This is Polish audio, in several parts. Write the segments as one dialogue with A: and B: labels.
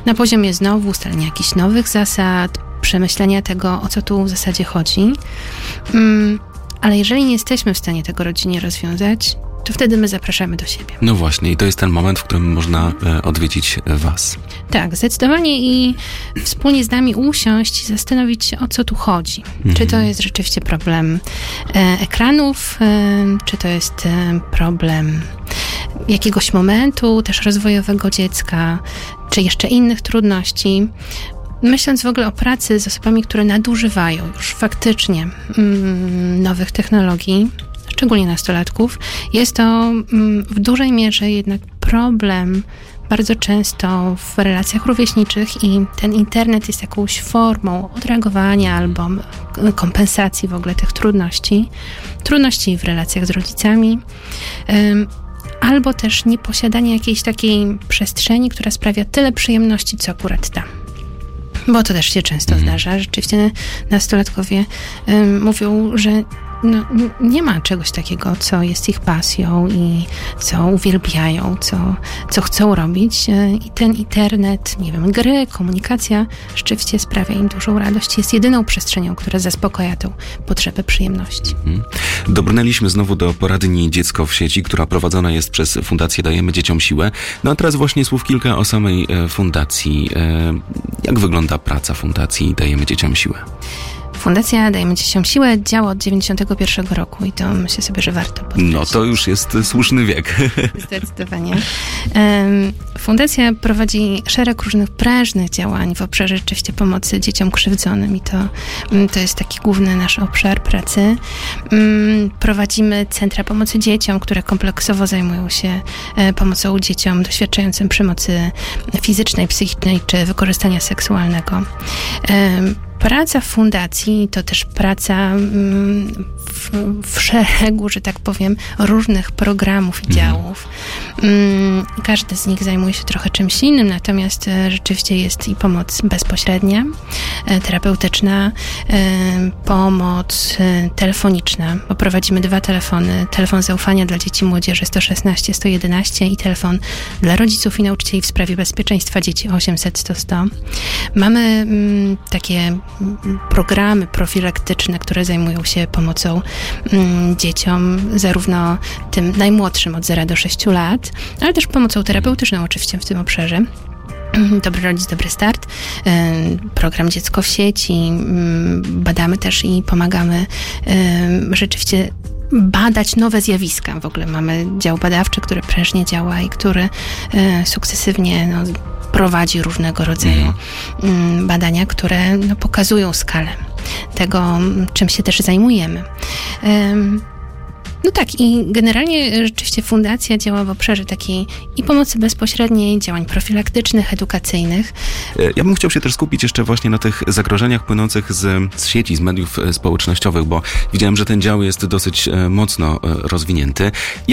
A: Na poziomie znowu ustalenia jakichś nowych zasad, przemyślenia tego, o co tu w zasadzie chodzi. Ale jeżeli nie jesteśmy w stanie tego rodzinie rozwiązać, to wtedy my zapraszamy do siebie.
B: No właśnie, i to jest ten moment, w którym można odwiedzić was.
A: Tak, zdecydowanie i wspólnie z nami usiąść i zastanowić się, o co tu chodzi. Czy to jest rzeczywiście problem ekranów, czy to jest problem jakiegoś momentu też rozwojowego dziecka, czy jeszcze innych trudności. Myśląc w ogóle o pracy z osobami, które nadużywają już faktycznie nowych technologii, szczególnie nastolatków, jest to w dużej mierze jednak problem bardzo często w relacjach rówieśniczych i ten internet jest jakąś formą odreagowania albo kompensacji w ogóle tych trudności w relacjach z rodzicami, albo też nieposiadanie jakiejś takiej przestrzeni, która sprawia tyle przyjemności, co akurat ta. Bo to też się często zdarza. Rzeczywiście nastolatkowie mówią, że nie ma czegoś takiego, co jest ich pasją i co uwielbiają, co chcą robić. I ten internet, nie wiem, gry, komunikacja rzeczywiście sprawia im dużą radość. Jest jedyną przestrzenią, która zaspokaja tę potrzebę przyjemności.
B: Dobrnęliśmy znowu do poradni Dziecko w sieci, która prowadzona jest przez Fundację Dajemy Dzieciom Siłę. No a teraz właśnie słów kilka o samej fundacji. Jak wygląda praca Fundacji Dajemy Dzieciom Siłę?
A: Fundacja Dajemy Dzieciom Siłę działa od 91 roku i to myślę sobie, że warto podkreślić.
B: No to już jest słuszny wiek.
A: Zdecydowanie. Fundacja prowadzi szereg różnych prężnych działań w obszarze rzeczywiście pomocy dzieciom krzywdzonym i to jest taki główny nasz obszar pracy. Prowadzimy centra pomocy dzieciom, które kompleksowo zajmują się pomocą dzieciom doświadczającym przemocy fizycznej, psychicznej czy wykorzystania seksualnego. Praca w fundacji to też praca w szeregu, że tak powiem, różnych programów i działów. Każdy z nich zajmuje się trochę czymś innym, natomiast rzeczywiście jest i pomoc bezpośrednia, terapeutyczna, pomoc telefoniczna, bo prowadzimy 2 telefony. Telefon zaufania dla dzieci i młodzieży 116 111 i telefon dla rodziców i nauczycieli w sprawie bezpieczeństwa dzieci 800 100 100. Mamy takie programy profilaktyczne, które zajmują się pomocą dzieciom, zarówno tym najmłodszym od 0 do 6 lat, ale też pomocą terapeutyczną oczywiście w tym obszarze. Dobry rodzic, dobry start. Program Dziecko w sieci. Badamy też i pomagamy rzeczywiście badać nowe zjawiska. W ogóle mamy dział badawczy, który prężnie działa i który sukcesywnie prowadzi różnego rodzaju badania, które pokazują skalę tego, czym się też zajmujemy. No tak, i generalnie rzeczywiście fundacja działa w obszarze takiej i pomocy bezpośredniej, działań profilaktycznych, edukacyjnych.
B: Ja bym chciał się też skupić jeszcze właśnie na tych zagrożeniach płynących z sieci, z mediów społecznościowych, bo widziałem, że ten dział jest dosyć mocno rozwinięty.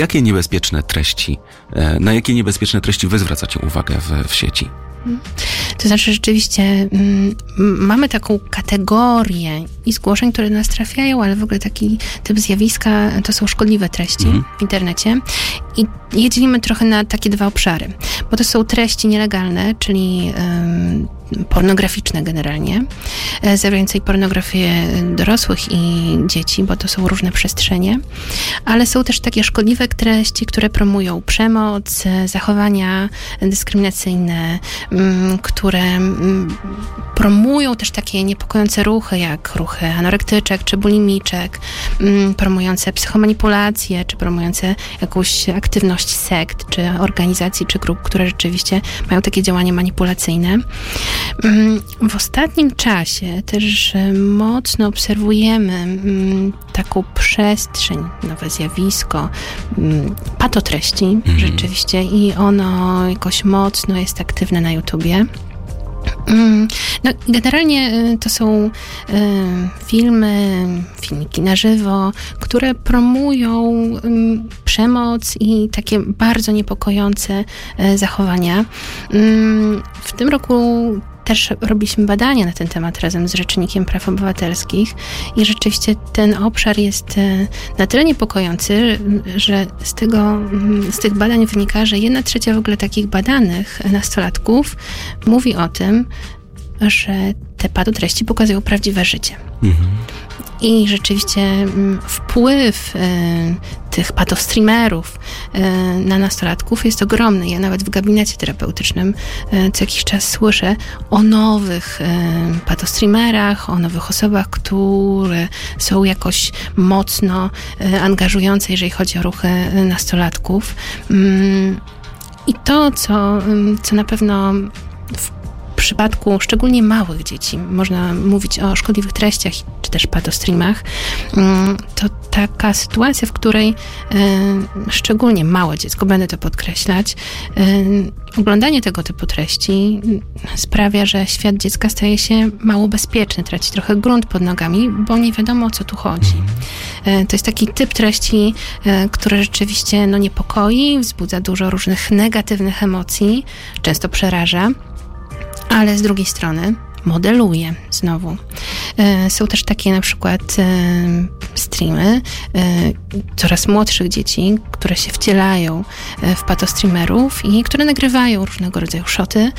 B: Na jakie niebezpieczne treści wy zwracacie uwagę w sieci?
A: To znaczy rzeczywiście mamy taką kategorię i zgłoszeń, które nas trafiają, ale w ogóle taki typ zjawiska to są szkodliwe treści w internecie i je dzielimy trochę na takie 2 obszary, bo to są treści nielegalne, czyli pornograficzne generalnie, zawierające pornografię dorosłych i dzieci, bo to są różne przestrzenie, ale są też takie szkodliwe treści, które promują przemoc, zachowania dyskryminacyjne, które promują też takie niepokojące ruchy, jak ruchy anorektyczek czy bulimiczek, promujące psychomanipulacje, czy promujące jakąś aktywność sekt, czy organizacji, czy grup, które rzeczywiście mają takie działania manipulacyjne. W ostatnim czasie też mocno obserwujemy taką przestrzeń, nowe zjawisko patotreści rzeczywiście i ono jakoś mocno jest aktywne na YouTubie. No, generalnie to są filmiki na żywo, które promują przemoc i takie bardzo niepokojące zachowania. W tym roku też robiliśmy badania na ten temat razem z Rzecznikiem Praw Obywatelskich i rzeczywiście ten obszar jest na tyle niepokojący, że z tych badań wynika, że 1/3 w ogóle takich badanych nastolatków mówi o tym, że te patotreści pokazują prawdziwe życie. I rzeczywiście wpływ tych patostreamerów na nastolatków jest ogromny. Ja nawet w gabinecie terapeutycznym co jakiś czas słyszę o nowych patostreamerach, o nowych osobach, które są jakoś mocno angażujące, jeżeli chodzi o ruchy nastolatków. I to, co na pewno w przypadku szczególnie małych dzieci, można mówić o szkodliwych treściach czy też patostreamach, to taka sytuacja, w której szczególnie małe dziecko, będę to podkreślać, oglądanie tego typu treści sprawia, że świat dziecka staje się mało bezpieczny, traci trochę grunt pod nogami, bo nie wiadomo, o co tu chodzi. To jest taki typ treści, który rzeczywiście niepokoi, wzbudza dużo różnych negatywnych emocji, często przeraża, ale z drugiej strony modeluje znowu. Są też takie na przykład streamy coraz młodszych dzieci, które się wcielają w patostreamerów i które nagrywają różnego rodzaju szoty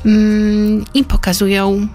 A: i pokazują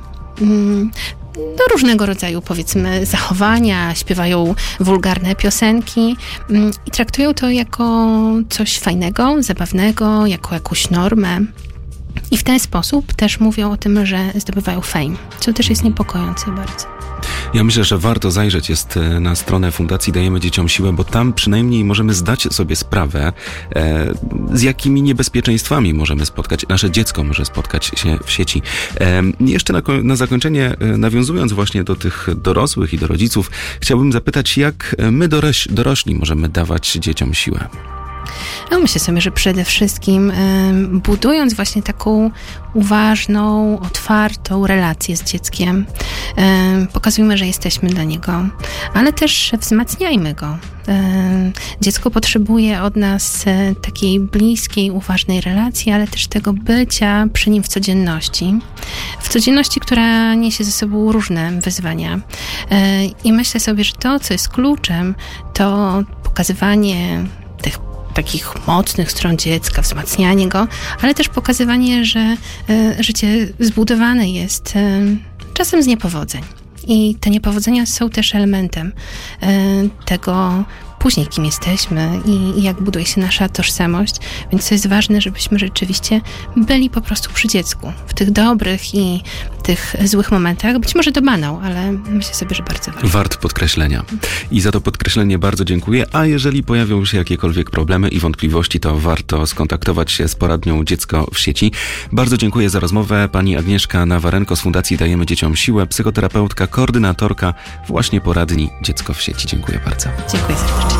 A: różnego rodzaju, powiedzmy, zachowania, śpiewają wulgarne piosenki i traktują to jako coś fajnego, zabawnego, jako jakąś normę. I w ten sposób też mówią o tym, że zdobywają fame, co też jest niepokojące bardzo.
B: Ja myślę, że warto zajrzeć jest na stronę Fundacji Dajemy Dzieciom Siłę, bo tam przynajmniej możemy zdać sobie sprawę, z jakimi niebezpieczeństwami możemy spotkać, nasze dziecko może spotkać się w sieci. Jeszcze na zakończenie, nawiązując właśnie do tych dorosłych i do rodziców, chciałbym zapytać, jak my dorośli możemy dawać dzieciom siłę?
A: Myślę sobie, że przede wszystkim budując właśnie taką uważną, otwartą relację z dzieckiem, pokazujmy, że jesteśmy dla niego, ale też wzmacniajmy go. Dziecko potrzebuje od nas takiej bliskiej, uważnej relacji, ale też tego bycia przy nim w codzienności, która niesie ze sobą różne wyzwania. I myślę sobie, że to, co jest kluczem, to pokazywanie tych takich mocnych stron dziecka, wzmacnianie go, ale też pokazywanie, że życie zbudowane jest czasem z niepowodzeń. I te niepowodzenia są też elementem tego później, kim jesteśmy i jak buduje się nasza tożsamość. Więc to jest ważne, żebyśmy rzeczywiście byli po prostu przy dziecku. W tych dobrych i tych złych momentach. Być może to banał, ale myślę sobie, że bardzo ważne.
B: Wart podkreślenia. I za to podkreślenie bardzo dziękuję. A jeżeli pojawią się jakiekolwiek problemy i wątpliwości, to warto skontaktować się z poradnią Dziecko w sieci. Bardzo dziękuję za rozmowę. Pani Agnieszka Nawarenko z Fundacji Dajemy Dzieciom Siłę, psychoterapeutka, koordynatorka właśnie poradni Dziecko w sieci. Dziękuję bardzo.
A: Dziękuję serdecznie.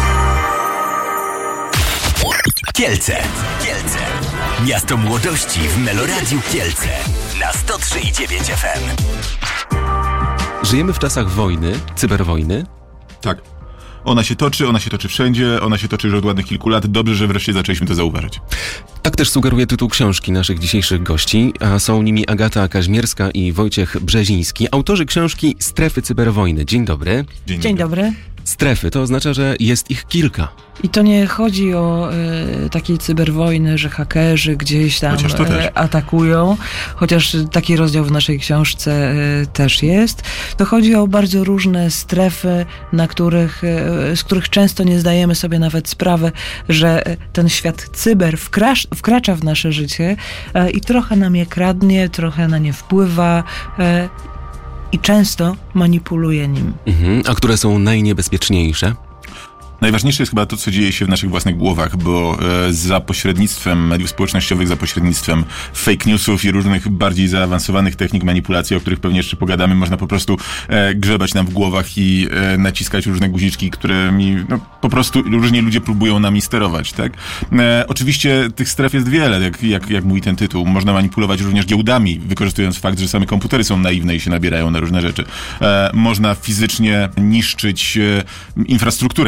C: Kielce. Miasto młodości w Meloradiu Kielce na 103,9 FM.
B: Żyjemy w czasach wojny, cyberwojny.
D: Tak. Ona się toczy wszędzie, ona się toczy już od ładnych kilku lat. Dobrze, że wreszcie zaczęliśmy to zauważyć.
B: Tak też sugeruje tytuł książki naszych dzisiejszych gości, a są nimi Agata Kaźmierska i Wojciech Brzeziński, autorzy książki Strefy cyberwojny. Dzień dobry.
E: Dzień dobry.
B: Strefy, to oznacza, że jest ich kilka.
E: I to nie chodzi o takiej cyberwojny, że hakerzy gdzieś tam atakują, chociaż taki rozdział w naszej książce też jest. To chodzi o bardzo różne strefy, z których często nie zdajemy sobie nawet sprawy, że ten świat cyber wkracza w nasze życie i trochę nam je kradnie, trochę na nie wpływa, i często manipuluje nim.
B: A które są najniebezpieczniejsze?
D: Najważniejsze jest chyba to, co dzieje się w naszych własnych głowach, bo za pośrednictwem mediów społecznościowych, za pośrednictwem fake newsów i różnych bardziej zaawansowanych technik manipulacji, o których pewnie jeszcze pogadamy, można po prostu grzebać nam w głowach i naciskać różne guziczki, którymi po prostu różni ludzie próbują nami sterować, tak? Oczywiście tych stref jest wiele, jak mówi ten tytuł. Można manipulować również giełdami, wykorzystując fakt, że same komputery są naiwne i się nabierają na różne rzeczy. Można fizycznie niszczyć infrastrukturę, to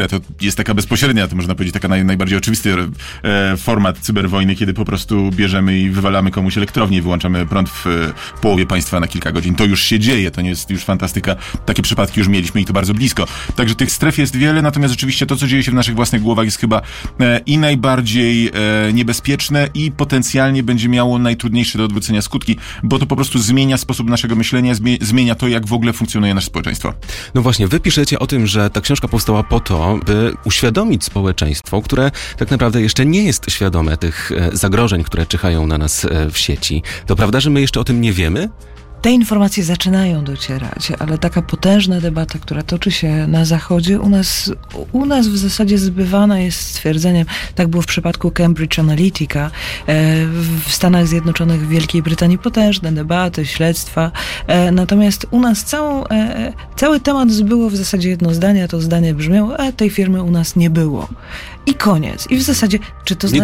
D: jest taka bezpośrednia, to można powiedzieć taka najbardziej oczywisty format cyberwojny, kiedy po prostu bierzemy i wywalamy komuś elektrownię i wyłączamy prąd w połowie państwa na kilka godzin. To już się dzieje, to nie jest już fantastyka. Takie przypadki już mieliśmy i to bardzo blisko. Także tych stref jest wiele, natomiast rzeczywiście to, co dzieje się w naszych własnych głowach, jest chyba i najbardziej niebezpieczne i potencjalnie będzie miało najtrudniejsze do odwrócenia skutki, bo to po prostu zmienia sposób naszego myślenia, zmienia to, jak w ogóle funkcjonuje nasze społeczeństwo.
B: No właśnie, wy piszecie o tym, że ta książka powstała po to, by uświadomić społeczeństwo, które tak naprawdę jeszcze nie jest świadome tych zagrożeń, które czyhają na nas w sieci. To prawda, że my jeszcze o tym nie wiemy?
E: Te informacje zaczynają docierać, ale taka potężna debata, która toczy się na Zachodzie, u nas w zasadzie zbywana jest stwierdzeniem, tak było w przypadku Cambridge Analytica, w Stanach Zjednoczonych, w Wielkiej Brytanii potężne debaty, śledztwa, natomiast u nas cały temat zbyło w zasadzie jedno zdanie, a to zdanie brzmiało, tej firmy u nas nie było. I koniec. I w zasadzie, czy to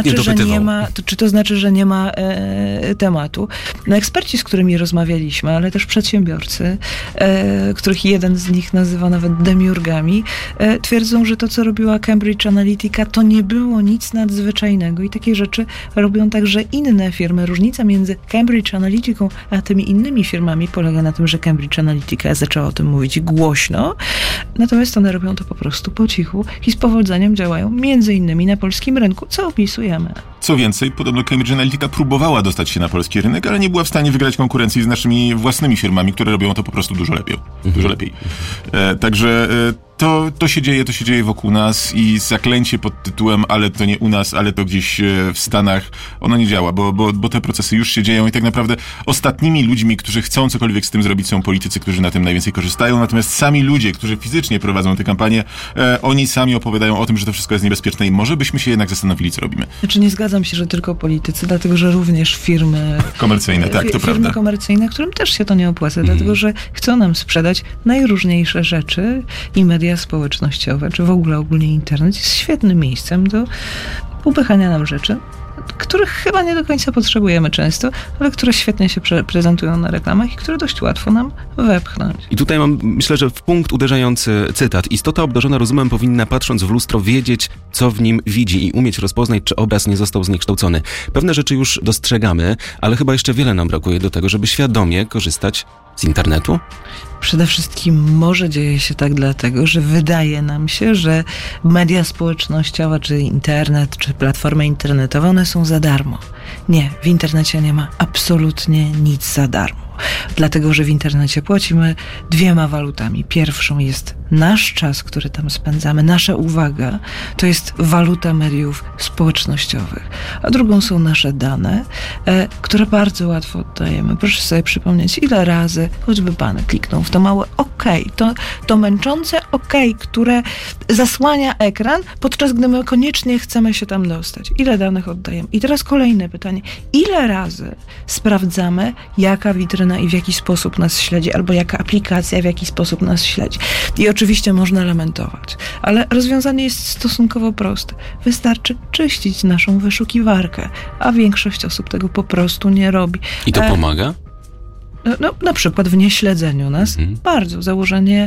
E: znaczy, że nie ma tematu? No, eksperci, z którymi rozmawialiśmy, ale też przedsiębiorcy, których jeden z nich nazywa nawet demiurgami, twierdzą, że to, co robiła Cambridge Analytica, to nie było nic nadzwyczajnego i takie rzeczy robią także inne firmy. Różnica między Cambridge Analyticą a tymi innymi firmami polega na tym, że Cambridge Analytica zaczęła o tym mówić głośno, natomiast one robią to po prostu po cichu i z powodzeniem działają między innymi na polskim rynku, co opisujemy.
D: Co więcej, podobno Cambridge Analytica próbowała dostać się na polski rynek, ale nie była w stanie wygrać konkurencji z naszymi własnymi firmami, które robią to po prostu dużo lepiej. Także to się dzieje wokół nas i zaklęcie pod tytułem ale to nie u nas, ale to gdzieś w Stanach, ono nie działa, bo te procesy już się dzieją i tak naprawdę ostatnimi ludźmi, którzy chcą cokolwiek z tym zrobić, są politycy, którzy na tym najwięcej korzystają, natomiast sami ludzie, którzy fizycznie prowadzą te kampanie, oni sami opowiadają o tym, że to wszystko jest niebezpieczne i może byśmy się jednak zastanowili, co robimy.
E: Znaczy nie zgadzam się, że tylko politycy, dlatego że również firmy
D: komercyjne, tak, to prawda.
E: Firmy komercyjne, którym też się to nie opłaca, dlatego że chcą nam sprzedać najróżniejsze rzeczy i media społecznościowe, czy w ogólnie internet jest świetnym miejscem do upychania nam rzeczy, których chyba nie do końca potrzebujemy często, ale które świetnie się prezentują na reklamach i które dość łatwo nam wepchnąć.
B: I tutaj mam, myślę, że w punkt uderzający cytat. Istota obdarzona rozumem powinna, patrząc w lustro, wiedzieć, co w nim widzi i umieć rozpoznać, czy obraz nie został zniekształcony. Pewne rzeczy już dostrzegamy, ale chyba jeszcze wiele nam brakuje do tego, żeby świadomie korzystać z internetu?
E: Przede wszystkim może dzieje się tak dlatego, że wydaje nam się, że media społecznościowe, czy internet, czy platformy internetowe, one są za darmo. Nie, w internecie nie ma absolutnie nic za darmo. Dlatego, że w internecie płacimy 2 walutami. Pierwszą jest nasz czas, który tam spędzamy, nasza uwaga, to jest waluta mediów społecznościowych. A drugą są nasze dane, które bardzo łatwo oddajemy. Proszę sobie przypomnieć, ile razy choćby pan kliknął w to małe OK, to męczące OK, które zasłania ekran, podczas gdy my koniecznie chcemy się tam dostać. Ile danych oddajemy? I teraz kolejne pytanie. Ile razy sprawdzamy, jaka witryna i w jaki sposób nas śledzi, albo jaka aplikacja w jaki sposób nas śledzi. I oczywiście można lamentować, ale rozwiązanie jest stosunkowo proste. Wystarczy czyścić naszą wyszukiwarkę, a większość osób tego po prostu nie robi.
B: I to pomaga?
E: No, na przykład w nieśledzeniu nas bardzo. Założenie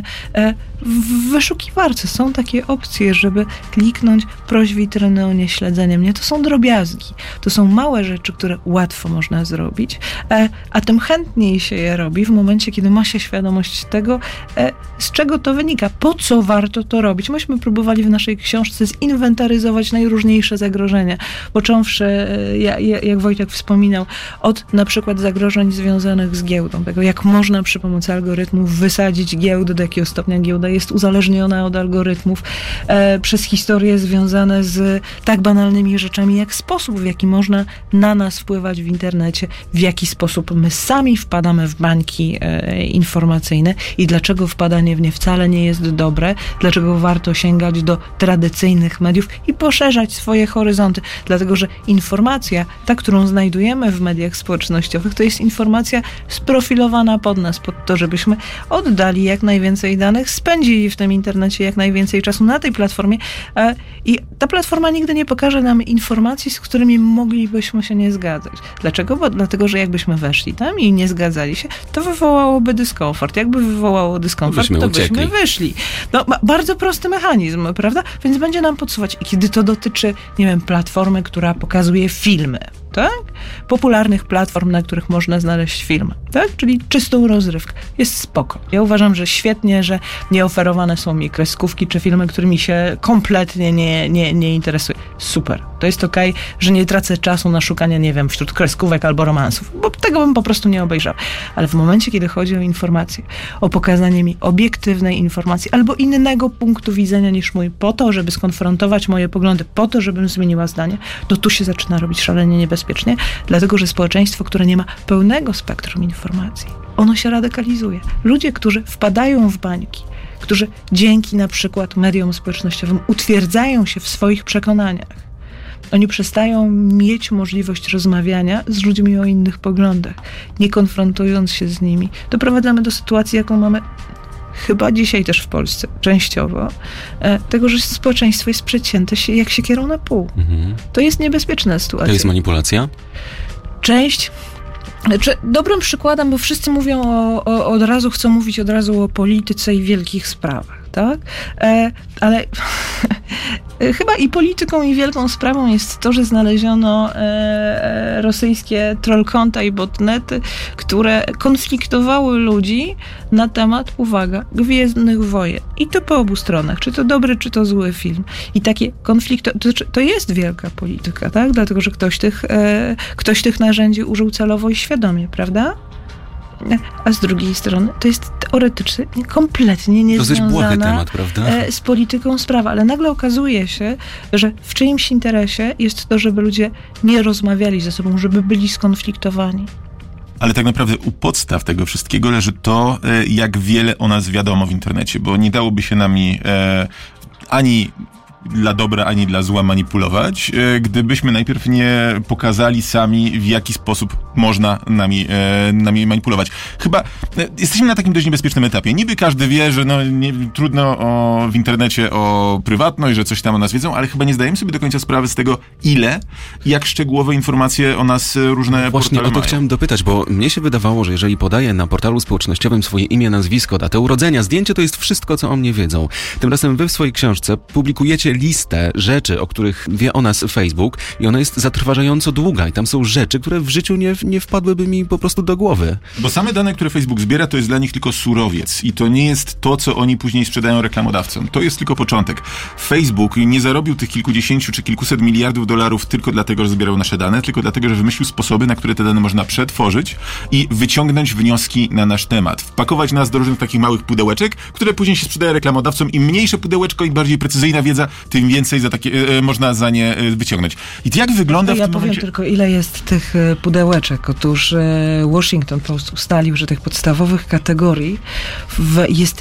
E: w wyszukiwarce są takie opcje, żeby kliknąć proś witryny o nieśledzenie mnie. To są drobiazgi. To są małe rzeczy, które łatwo można zrobić, a tym chętniej się je robi w momencie, kiedy ma się świadomość tego, z czego to wynika, po co warto to robić. Myśmy próbowali w naszej książce zinwentaryzować najróżniejsze zagrożenia, począwszy, jak Wojtek wspominał, od na przykład zagrożeń związanych z giełdą, tego jak można przy pomocy algorytmów wysadzić giełdę, do jakiego stopnia giełda jest uzależniona od algorytmów, przez historie związane z tak banalnymi rzeczami, jak sposób, w jaki można na nas wpływać w internecie, w jaki sposób my sami wpadamy w bańki informacyjne i dlaczego wpadanie w nie wcale nie jest dobre, dlaczego warto sięgać do tradycyjnych mediów i poszerzać swoje horyzonty, dlatego że informacja, ta, którą znajdujemy w mediach społecznościowych, to jest informacja z sprofilowana pod nas, pod to, żebyśmy oddali jak najwięcej danych, spędzili w tym internecie jak najwięcej czasu na tej platformie i ta platforma nigdy nie pokaże nam informacji, z którymi moglibyśmy się nie zgadzać. Dlaczego? Dlatego, że jakbyśmy weszli tam i nie zgadzali się, to wywołałoby dyskomfort. Jakby wywołało dyskomfort, to byśmy wyszli. No, bardzo prosty mechanizm, prawda? Więc będzie nam podsuwać. I kiedy to dotyczy, nie wiem, platformy, która pokazuje filmy, tak? Popularnych platform, na których można znaleźć filmy, tak? Czyli czystą rozrywkę. Jest spoko. Ja uważam, że świetnie, że nie oferowane są mi kreskówki czy filmy, którymi się kompletnie nie interesuję. Super. To jest okej, że nie tracę czasu na szukanie, nie wiem, wśród kreskówek albo romansów, bo tego bym po prostu nie obejrzał. Ale w momencie, kiedy chodzi o informacje, o pokazanie mi obiektywnej informacji albo innego punktu widzenia niż mój, po to, żeby skonfrontować moje poglądy, po to, żebym zmieniła zdanie, to tu się zaczyna robić szalenie niebezpiecznie, dlatego, że społeczeństwo, które nie ma pełnego spektrum informacji, ono się radykalizuje. Ludzie, którzy wpadają w bańki, którzy dzięki na przykład mediom społecznościowym utwierdzają się w swoich przekonaniach, oni przestają mieć możliwość rozmawiania z ludźmi o innych poglądach. Nie konfrontując się z nimi, doprowadzamy do sytuacji, jaką mamy chyba dzisiaj też w Polsce, częściowo, tego, że społeczeństwo jest przecięte się jak siekierą na pół. To jest niebezpieczna sytuacja.
B: To jest manipulacja?
E: Dobrym przykładem, bo wszyscy mówią chcą mówić od razu o polityce i wielkich sprawach, tak? Ale chyba i polityką, i wielką sprawą jest to, że znaleziono rosyjskie trollkonta i botnety, które konfliktowały ludzi na temat, uwaga, Gwiezdnych Wojen. I to po obu stronach, czy to dobry, czy to zły film. I takie konflikty, to jest wielka polityka, tak? Dlatego, że ktoś tych narzędzi użył celowo i świadomie, prawda? A z drugiej strony to jest teoretycznie kompletnie niezwiązana
B: temat, prawda?
E: Z polityką sprawa, ale nagle okazuje się, że w czyimś interesie jest to, żeby ludzie nie rozmawiali ze sobą, żeby byli skonfliktowani.
D: Ale tak naprawdę u podstaw tego wszystkiego leży to, jak wiele o nas wiadomo w internecie, bo nie dałoby się nami ani dla dobra, ani dla zła manipulować, gdybyśmy najpierw nie pokazali sami, w jaki sposób można nami manipulować. Chyba jesteśmy na takim dość niebezpiecznym etapie. Niby każdy wie, że trudno w internecie o prywatność, że coś tam o nas wiedzą, ale chyba nie zdajemy sobie do końca sprawy z tego, ile i jak szczegółowe informacje o nas różne
B: Właśnie
D: portale
B: o to
D: mają.
B: chciałem dopytać, bo mnie się wydawało, że jeżeli podaję na portalu społecznościowym swoje imię, nazwisko, datę urodzenia, zdjęcie, to jest wszystko, co o mnie wiedzą. Tymczasem wy w swojej książce publikujecie listę rzeczy, o których wie o nas Facebook i ona jest zatrważająco długa i tam są rzeczy, które w życiu nie wpadłyby mi po prostu do głowy.
D: Bo same dane, które Facebook zbiera, to jest dla nich tylko surowiec i to nie jest to, co oni później sprzedają reklamodawcom. To jest tylko początek. Facebook nie zarobił tych kilkudziesięciu czy kilkuset miliardów dolarów tylko dlatego, że zbierał nasze dane, tylko dlatego, że wymyślił sposoby, na które te dane można przetworzyć i wyciągnąć wnioski na nasz temat. Wpakować nas do różnych takich małych pudełeczek, które później się sprzedaje reklamodawcom. Im mniejsze pudełeczko, im bardziej precyzyjna wiedza, tym więcej można za nie wyciągnąć. I jak wygląda w tym momencie...
E: Ja powiem tylko, ile jest tych pudełeczek. Otóż Washington Post ustalił, że tych podstawowych kategorii jest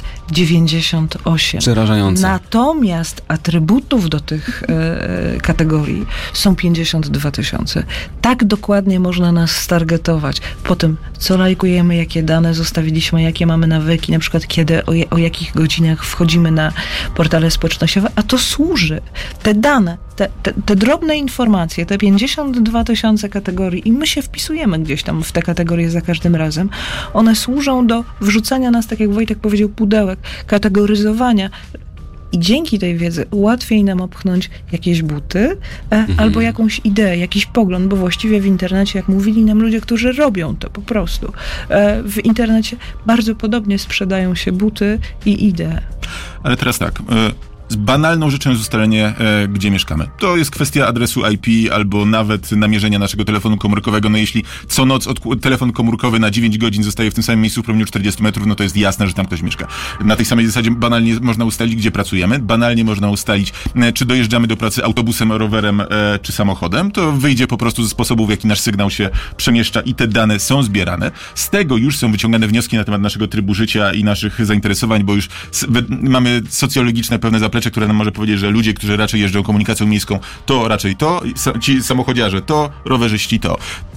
E: 98.
B: Przerażające.
E: Natomiast atrybutów do tych kategorii są 52 000. Tak dokładnie można nas stargetować. Po tym, co lajkujemy, jakie dane zostawiliśmy, jakie mamy nawyki, na przykład kiedy, o jakich godzinach wchodzimy na portale społecznościowe, a to służy. Te dane, te drobne informacje, te 52 000 kategorii i my się wpisujemy gdzieś tam w te kategorie za każdym razem, one służą do wrzucania nas, tak jak Wojtek powiedział, pudełek, kategoryzowania. I dzięki tej wiedzy łatwiej nam opchnąć jakieś buty albo jakąś ideę, jakiś pogląd, bo właściwie w internecie, jak mówili nam ludzie, którzy robią to po prostu, w internecie bardzo podobnie sprzedają się buty i idee.
D: Ale teraz tak... Z banalną rzeczą jest ustalenie, gdzie mieszkamy. To jest kwestia adresu IP albo nawet namierzenia naszego telefonu komórkowego. No jeśli co noc telefon komórkowy na 9 godzin zostaje w tym samym miejscu w promieniu 40 metrów, no to jest jasne, że tam ktoś mieszka. Na tej samej zasadzie banalnie można ustalić, gdzie pracujemy. Banalnie można ustalić, czy dojeżdżamy do pracy autobusem, rowerem, czy samochodem. To wyjdzie po prostu ze sposobów, w jaki nasz sygnał się przemieszcza i te dane są zbierane. Z tego już są wyciągane wnioski na temat naszego trybu życia i naszych zainteresowań, bo już mamy socjologiczne pewne zaplecze, które nam może powiedzieć, że ludzie, którzy raczej jeżdżą komunikacją miejską, to raczej to, ci samochodziarze to, rowerzyści to.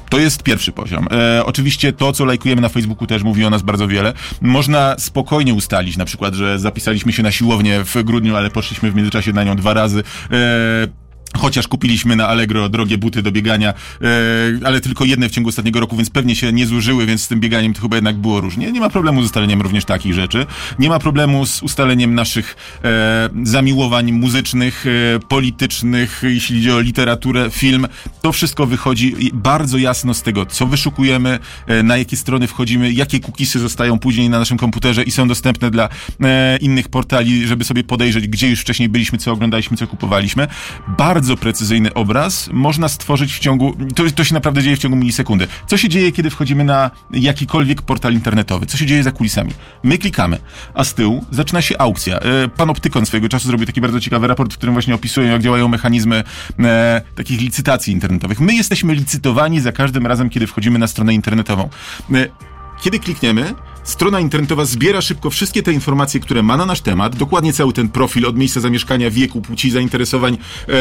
D: To jest pierwszy poziom. Oczywiście to, co lajkujemy na Facebooku, też mówi o nas bardzo wiele. Można spokojnie ustalić, na przykład, że zapisaliśmy się na siłownię w grudniu, ale poszliśmy w międzyczasie na nią 2 razy. Chociaż kupiliśmy na Allegro drogie buty do biegania, ale tylko jedne w ciągu ostatniego roku, więc pewnie się nie zużyły, więc z tym bieganiem to chyba jednak było różnie. Nie ma problemu z ustaleniem również takich rzeczy. Nie ma problemu z ustaleniem naszych zamiłowań muzycznych, politycznych, jeśli idzie o literaturę, film. To wszystko wychodzi bardzo jasno z tego, co wyszukujemy, na jakie strony wchodzimy, jakie cookiesy zostają później na naszym komputerze i są dostępne dla innych portali, żeby sobie podejrzeć, gdzie już wcześniej byliśmy, co oglądaliśmy, co kupowaliśmy. Bardzo precyzyjny obraz można stworzyć w ciągu... To się naprawdę dzieje w ciągu milisekundy. Co się dzieje, kiedy wchodzimy na jakikolwiek portal internetowy? Co się dzieje za kulisami? My klikamy, a z tyłu zaczyna się aukcja. Panoptykon swojego czasu zrobił taki bardzo ciekawy raport, w którym właśnie opisują, jak działają mechanizmy takich licytacji internetowych. My jesteśmy licytowani za każdym razem, kiedy wchodzimy na stronę internetową. Kiedy klikniemy, strona internetowa zbiera szybko wszystkie te informacje, które ma na nasz temat, dokładnie cały ten profil od miejsca zamieszkania, wieku, płci, zainteresowań,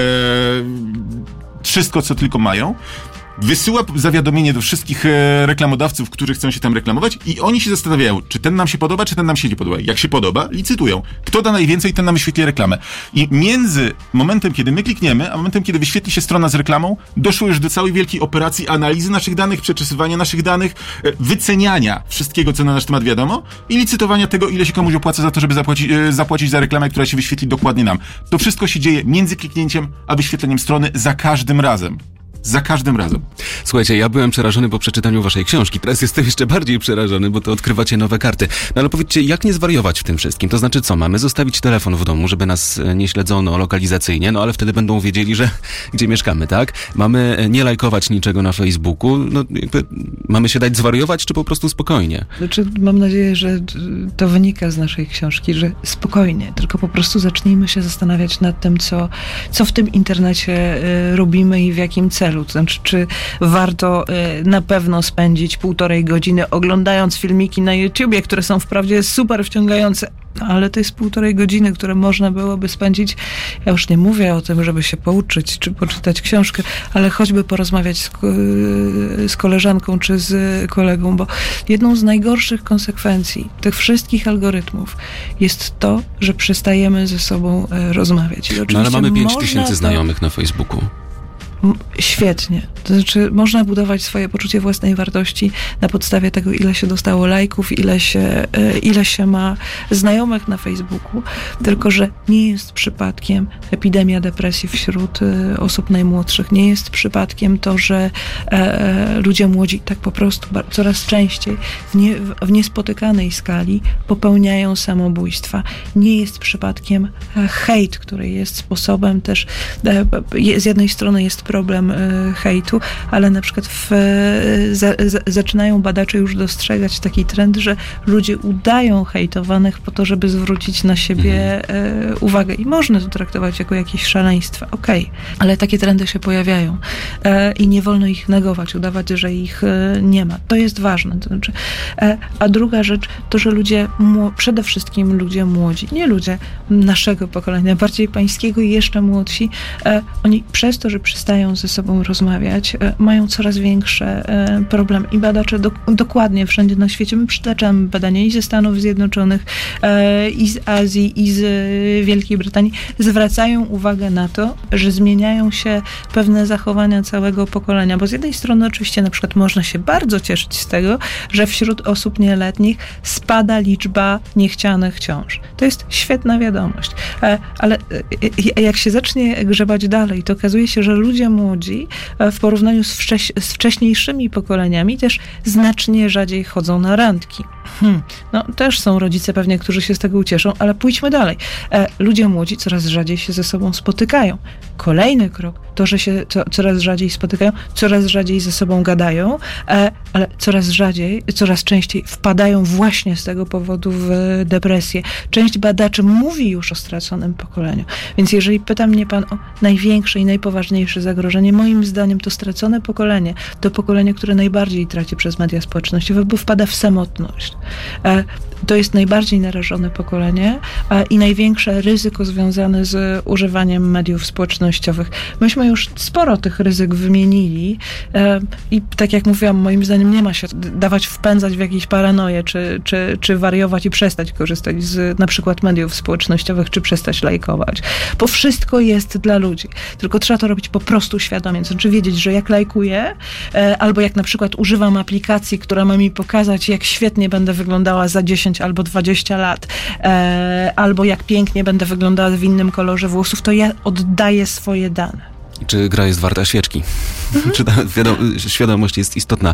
D: wszystko, co tylko mają. Wysyła zawiadomienie do wszystkich reklamodawców, którzy chcą się tam reklamować i oni się zastanawiają, czy ten nam się podoba, czy ten nam się nie podoba. Jak się podoba, licytują. Kto da najwięcej, ten nam wyświetli reklamę. I między momentem, kiedy my klikniemy, a momentem, kiedy wyświetli się strona z reklamą, doszło już do całej wielkiej operacji analizy naszych danych, przeczesywania naszych danych, wyceniania wszystkiego, co na nasz temat wiadomo i licytowania tego, ile się komuś opłaca za to, żeby zapłacić za reklamę, która się wyświetli dokładnie nam. To wszystko się dzieje między kliknięciem, a wyświetleniem strony za każdym razem. Za każdym razem.
B: Słuchajcie, ja byłem przerażony po przeczytaniu waszej książki. Teraz jestem jeszcze bardziej przerażony, bo to odkrywacie nowe karty. No ale powiedzcie, jak nie zwariować w tym wszystkim? To znaczy co, mamy zostawić telefon w domu, żeby nas nie śledzono lokalizacyjnie, no ale wtedy będą wiedzieli, że gdzie mieszkamy, tak? Mamy nie lajkować niczego na Facebooku, no jakby mamy się dać zwariować, czy po prostu spokojnie?
E: Znaczy, mam nadzieję, że to wynika z naszej książki, że spokojnie, tylko po prostu zacznijmy się zastanawiać nad tym, co w tym internecie robimy i w jakim celu. To znaczy, czy warto na pewno spędzić 1,5 godziny oglądając filmiki na YouTubie, które są wprawdzie super wciągające, ale to jest 1,5 godziny, które można byłoby spędzić, ja już nie mówię o tym, żeby się pouczyć, czy poczytać książkę, ale choćby porozmawiać z koleżanką, czy z kolegą, bo jedną z najgorszych konsekwencji tych wszystkich algorytmów jest to, że przestajemy ze sobą rozmawiać. I
B: no ale mamy 5000 znajomych na Facebooku.
E: Świetnie. To znaczy, można budować swoje poczucie własnej wartości na podstawie tego, ile się dostało lajków, ile się ma znajomych na Facebooku, tylko że nie jest przypadkiem epidemia depresji wśród osób najmłodszych. Nie jest przypadkiem to, że ludzie młodzi tak po prostu coraz częściej w niespotykanej skali popełniają samobójstwa. Nie jest przypadkiem hejt, który jest sposobem też, z jednej strony jest problem hejtu, ale na przykład zaczynają badacze już dostrzegać taki trend, że ludzie udają hejtowanych po to, żeby zwrócić na siebie uwagę. I można to traktować jako jakieś szaleństwa. Okej. Ale takie trendy się pojawiają i nie wolno ich negować, udawać, że ich nie ma. To jest ważne. To znaczy, a druga rzecz to, że ludzie, przede wszystkim ludzie młodzi, nie ludzie naszego pokolenia, bardziej pańskiego i jeszcze młodsi, oni przez to, że przestają ze sobą rozmawiać, mają coraz większe problemy. I badacze dokładnie wszędzie na świecie, my przytaczamy badania i ze Stanów Zjednoczonych, i z Azji, i z Wielkiej Brytanii, zwracają uwagę na to, że zmieniają się pewne zachowania całego pokolenia, bo z jednej strony oczywiście na przykład można się bardzo cieszyć z tego, że wśród osób nieletnich spada liczba niechcianych ciąż. To jest świetna wiadomość. Ale jak się zacznie grzebać dalej, to okazuje się, że ludzie młodzi w porównaniu z wcześniejszymi pokoleniami też znacznie rzadziej chodzą na randki. No, też są rodzice pewnie, którzy się z tego ucieszą, ale pójdźmy dalej. Ludzie młodzi coraz rzadziej się ze sobą spotykają. Kolejny krok to, że się coraz rzadziej spotykają, coraz rzadziej ze sobą gadają, ale coraz częściej wpadają właśnie z tego powodu w depresję. Część badaczy mówi już o straconym pokoleniu. Więc jeżeli pyta mnie pan o największe i najpoważniejsze zagrożenie, moim zdaniem to stracone pokolenie, to pokolenie, które najbardziej traci przez media społecznościowe, bo wpada w samotność. To jest najbardziej narażone pokolenie i największe ryzyko związane z używaniem mediów społecznościowych. Myśmy już sporo tych ryzyk wymienili i tak jak mówiłam, moim zdaniem nie ma się dawać wpędzać w jakieś paranoje, czy wariować i przestać korzystać z na przykład mediów społecznościowych, czy przestać lajkować. Bo wszystko jest dla ludzi. Tylko trzeba to robić po prostu świadomie. To znaczy wiedzieć, że jak lajkuję, albo jak na przykład używam aplikacji, która ma mi pokazać, jak świetnie będę wyglądała za 10 albo 20 lat, albo jak pięknie będę wyglądała w innym kolorze włosów, to ja oddaję swoje dane.
B: Czy gra jest warta świeczki? Czy ta świadomość jest istotna?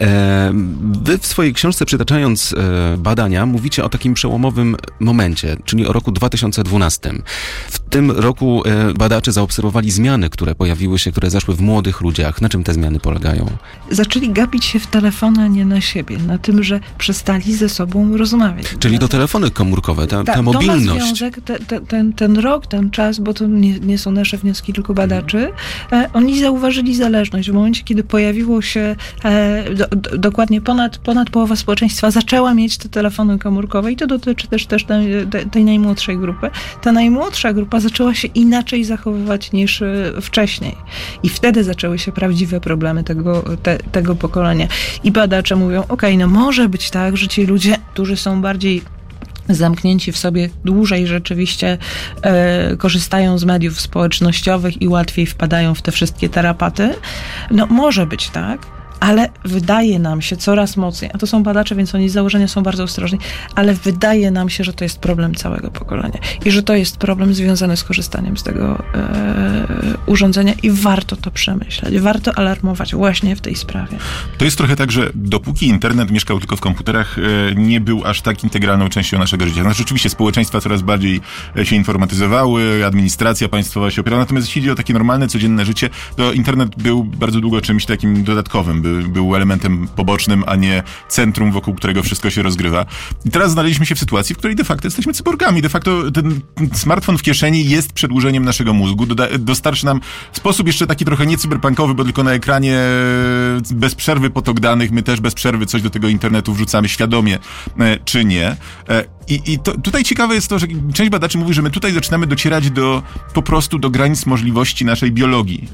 B: Wy w swojej książce, przytaczając badania, mówicie o takim przełomowym momencie, czyli o roku 2012. W tym roku badacze zaobserwowali zmiany, które pojawiły się, które zaszły w młodych ludziach. Na czym te zmiany polegają?
E: Zaczęli gapić się w telefon, a nie na siebie. Na tym, że przestali ze sobą rozmawiać.
B: Czyli to telefony komórkowe, ta mobilność.
E: To ma związek, ten rok, ten czas, bo to nie są nasze wnioski, tylko badaczy, oni zauważyli zależność. W momencie, kiedy pojawiło się dokładnie ponad połowa społeczeństwa zaczęła mieć te telefony komórkowe i to dotyczy też tej najmłodszej grupy. Ta najmłodsza grupa zaczęła się inaczej zachowywać niż wcześniej. I wtedy zaczęły się prawdziwe problemy tego pokolenia. I badacze mówią, no może być tak, że ci ludzie, którzy są bardziej zamknięci w sobie dłużej rzeczywiście korzystają z mediów społecznościowych i łatwiej wpadają w te wszystkie tarapaty. No może być tak, ale wydaje nam się coraz mocniej, a to są badacze, więc oni z założenia są bardzo ostrożni, ale wydaje nam się, że to jest problem całego pokolenia i że to jest problem związany z korzystaniem z tego urządzenia i warto to przemyśleć, warto alarmować właśnie w tej sprawie.
D: To jest trochę tak, że dopóki internet mieszkał tylko w komputerach, nie był aż tak integralną częścią naszego życia. Znaczy, rzeczywiście społeczeństwa coraz bardziej się informatyzowały, administracja państwowa się opierała, natomiast jeśli chodzi o takie normalne, codzienne życie, to internet był bardzo długo czymś takim dodatkowym, był elementem pobocznym, a nie centrum, wokół którego wszystko się rozgrywa. I teraz znaleźliśmy się w sytuacji, w której de facto jesteśmy cyborgami. De facto ten smartfon w kieszeni jest przedłużeniem naszego mózgu. Dostarczy nam sposób jeszcze taki trochę nie cyberpunkowy, bo tylko na ekranie bez przerwy potok danych, my też bez przerwy coś do tego internetu wrzucamy, świadomie czy nie. I tutaj ciekawe jest to, że część badaczy mówi, że my tutaj zaczynamy docierać po prostu do granic możliwości naszej biologii.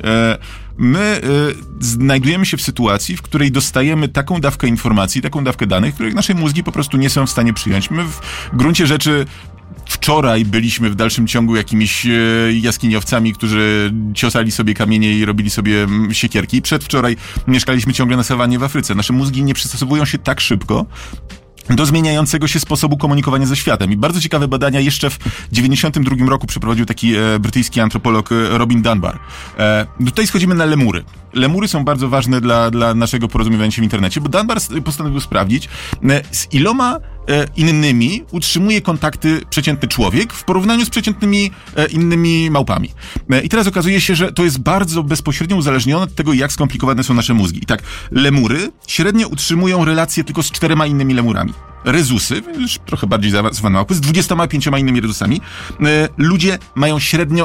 D: My znajdujemy się w sytuacji, w której dostajemy taką dawkę informacji, taką dawkę danych, których nasze mózgi po prostu nie są w stanie przyjąć. My w gruncie rzeczy wczoraj byliśmy w dalszym ciągu jakimiś jaskiniowcami, którzy ciosali sobie kamienie i robili sobie siekierki. Przedwczoraj mieszkaliśmy ciągle na sawannie w Afryce. Nasze mózgi nie przystosowują się tak szybko do zmieniającego się sposobu komunikowania ze światem. I bardzo ciekawe badania jeszcze w 1992 roku przeprowadził taki brytyjski antropolog Robin Dunbar. Tutaj schodzimy na lemury. Lemury są bardzo ważne dla naszego porozumiewania się w internecie, bo Dunbar postanowił sprawdzić, z iloma innymi utrzymuje kontakty przeciętny człowiek w porównaniu z przeciętnymi innymi małpami. I teraz okazuje się, że to jest bardzo bezpośrednio uzależnione od tego, jak skomplikowane są nasze mózgi. I tak, lemury średnio utrzymują relacje tylko z 4 innymi lemurami. Rezusy, już trochę bardziej zaawansowane małpy, z 25 innymi rezusami. Ludzie mają średnio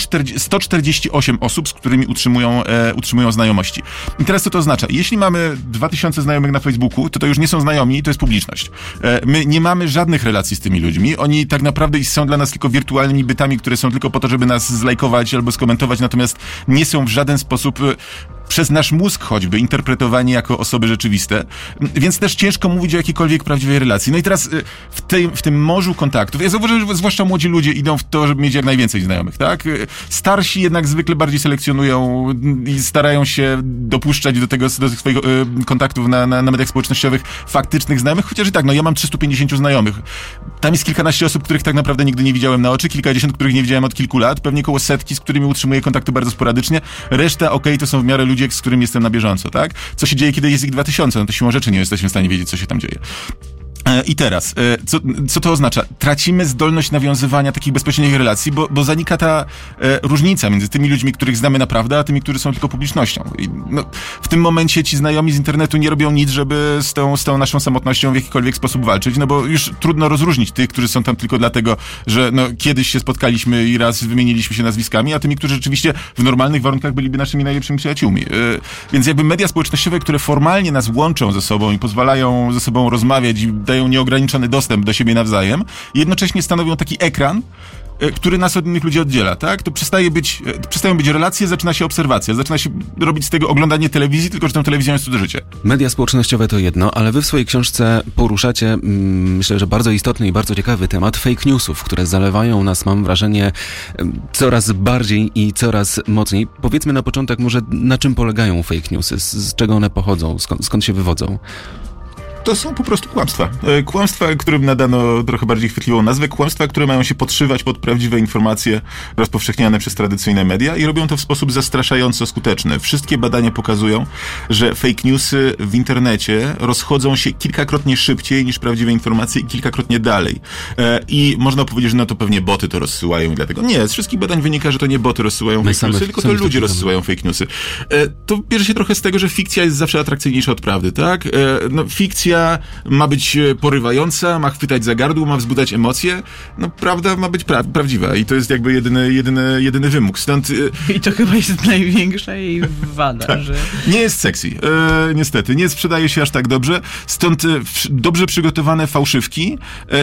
D: 148 osób, z którymi utrzymują znajomości. I teraz co to oznacza? Jeśli mamy 2000 znajomych na Facebooku, to już nie są znajomi, to jest publiczność. My nie mamy żadnych relacji z tymi ludźmi. Oni tak naprawdę są dla nas tylko wirtualnymi bytami, które są tylko po to, żeby nas zlajkować albo skomentować, natomiast nie są w żaden sposób przez nasz mózg choćby interpretowani jako osoby rzeczywiste, więc też ciężko mówić o jakiejkolwiek prawdziwej relacji. No i teraz w tym morzu kontaktów, ja zauważyłem, że zwłaszcza młodzi ludzie idą w to, żeby mieć jak najwięcej znajomych, tak? Starsi jednak zwykle bardziej selekcjonują i starają się dopuszczać do tych swoich kontaktów na mediach społecznościowych faktycznych znajomych, chociaż i tak, ja mam 350 znajomych. Tam jest kilkanaście osób, których tak naprawdę nigdy nie widziałem na oczy, kilkadziesiąt, których nie widziałem od kilku lat, pewnie koło setki, z którymi utrzymuję kontakty bardzo sporadycznie. Reszta, to są w miarę ludzie, z którymi jestem na bieżąco, tak? Co się dzieje, kiedy jest ich 2000? To siłą rzeczy nie jesteśmy w stanie wiedzieć, co się tam dzieje. I teraz, co to oznacza? Tracimy zdolność nawiązywania takich bezpośrednich relacji, bo zanika ta różnica między tymi ludźmi, których znamy naprawdę, a tymi, którzy są tylko publicznością. I, w tym momencie ci znajomi z internetu nie robią nic, żeby z tą naszą samotnością w jakikolwiek sposób walczyć, bo już trudno rozróżnić tych, którzy są tam tylko dlatego, że kiedyś się spotkaliśmy i raz wymieniliśmy się nazwiskami, a tymi, którzy rzeczywiście w normalnych warunkach byliby naszymi najlepszymi przyjaciółmi. Więc jakby media społecznościowe, które formalnie nas łączą ze sobą i pozwalają ze sobą rozmawiać i dają mają nieograniczony dostęp do siebie nawzajem, jednocześnie stanowią taki ekran, który nas od innych ludzi oddziela, tak? To przestają być relacje, zaczyna się obserwacja, zaczyna się robić z tego oglądanie telewizji, tylko że tą telewizją jest cudze życie.
B: Media społecznościowe to jedno, ale wy w swojej książce poruszacie, myślę, że bardzo istotny i bardzo ciekawy temat fake newsów, które zalewają nas, mam wrażenie, coraz bardziej i coraz mocniej. Powiedzmy na początek może, na czym polegają fake newsy, z czego one pochodzą, skąd się wywodzą?
D: To są po prostu kłamstwa. Kłamstwa, którym nadano trochę bardziej chwytliwą nazwę. Kłamstwa, które mają się podszywać pod prawdziwe informacje rozpowszechniane przez tradycyjne media i robią to w sposób zastraszająco skuteczny. Wszystkie badania pokazują, że fake newsy w internecie rozchodzą się kilkakrotnie szybciej niż prawdziwe informacje i kilkakrotnie dalej. I można powiedzieć, że no to pewnie boty to rozsyłają i dlatego. Nie, z wszystkich badań wynika, że to nie boty rozsyłają fake newsy, tylko to ludzie rozsyłają fake newsy. To bierze się trochę z tego, że fikcja jest zawsze atrakcyjniejsza od prawdy, tak? Fikcja ma być porywająca, ma chwytać za gardło, ma wzbudzać emocje. No, prawda ma być prawdziwa i to jest jakby jedyny wymóg. Stąd...
E: I to chyba jest największa jej wada,
D: tak.
E: Że...
D: Nie jest sexy. Niestety. Nie sprzedaje się aż tak dobrze. Stąd dobrze przygotowane fałszywki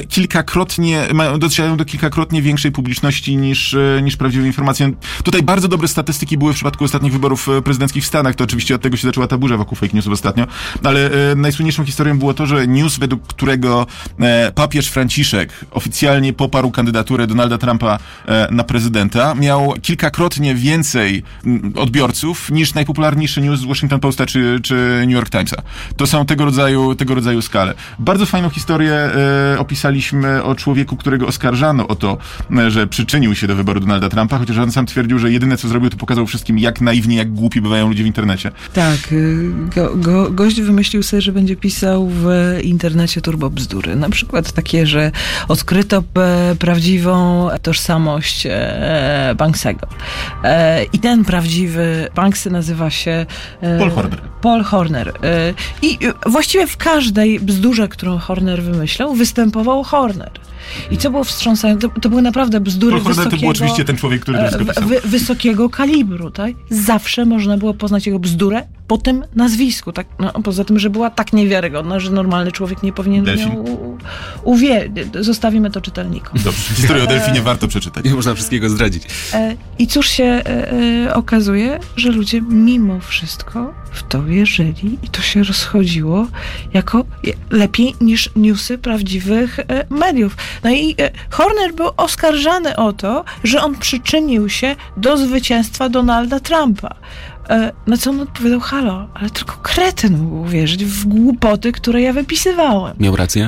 D: docierają do kilkakrotnie większej publiczności niż prawdziwe informacje. Tutaj bardzo dobre statystyki były w przypadku ostatnich wyborów prezydenckich w Stanach. To oczywiście od tego się zaczęła ta burza wokół fake newsów ostatnio. Ale najsłynniejszą historią było to, że news, według którego papież Franciszek oficjalnie poparł kandydaturę Donalda Trumpa na prezydenta, miał kilkakrotnie więcej odbiorców niż najpopularniejszy news z Washington Posta czy New York Timesa. To są tego rodzaju skale. Bardzo fajną historię opisaliśmy o człowieku, którego oskarżano o to, że przyczynił się do wyboru Donalda Trumpa, chociaż on sam twierdził, że jedyne co zrobił, to pokazał wszystkim, jak naiwni, jak głupi bywają ludzie w internecie.
E: Tak, gość wymyślił sobie, że będzie pisał w internecie turbobzdury. Na przykład takie, że odkryto prawdziwą tożsamość Banksego. I ten prawdziwy Banksy nazywa się Paul Horner. I właściwie w każdej bzdurze, którą Horner wymyślał, występował Horner. I co było wstrząsające, to były naprawdę bzdury wysokiego...
D: To był oczywiście ten człowiek, który to wszystko pisał.
E: Wysokiego kalibru, tak? Zawsze można było poznać jego bzdurę po tym nazwisku, tak? No, poza tym, że była tak niewiarygodna, że normalny człowiek nie powinien ją Zostawimy to czytelnikom.
D: Dobrze, historię o delfinie warto przeczytać.
B: Nie można wszystkiego zdradzić.
E: I cóż się okazuje, że ludzie mimo wszystko w to wierzyli i to się rozchodziło jako lepiej niż newsy prawdziwych mediów. No i Horner był oskarżany o to, że on przyczynił się do zwycięstwa Donalda Trumpa. Na co on odpowiadał: halo, ale tylko kretyn mógł uwierzyć w głupoty, które ja wypisywałem.
B: Miał rację?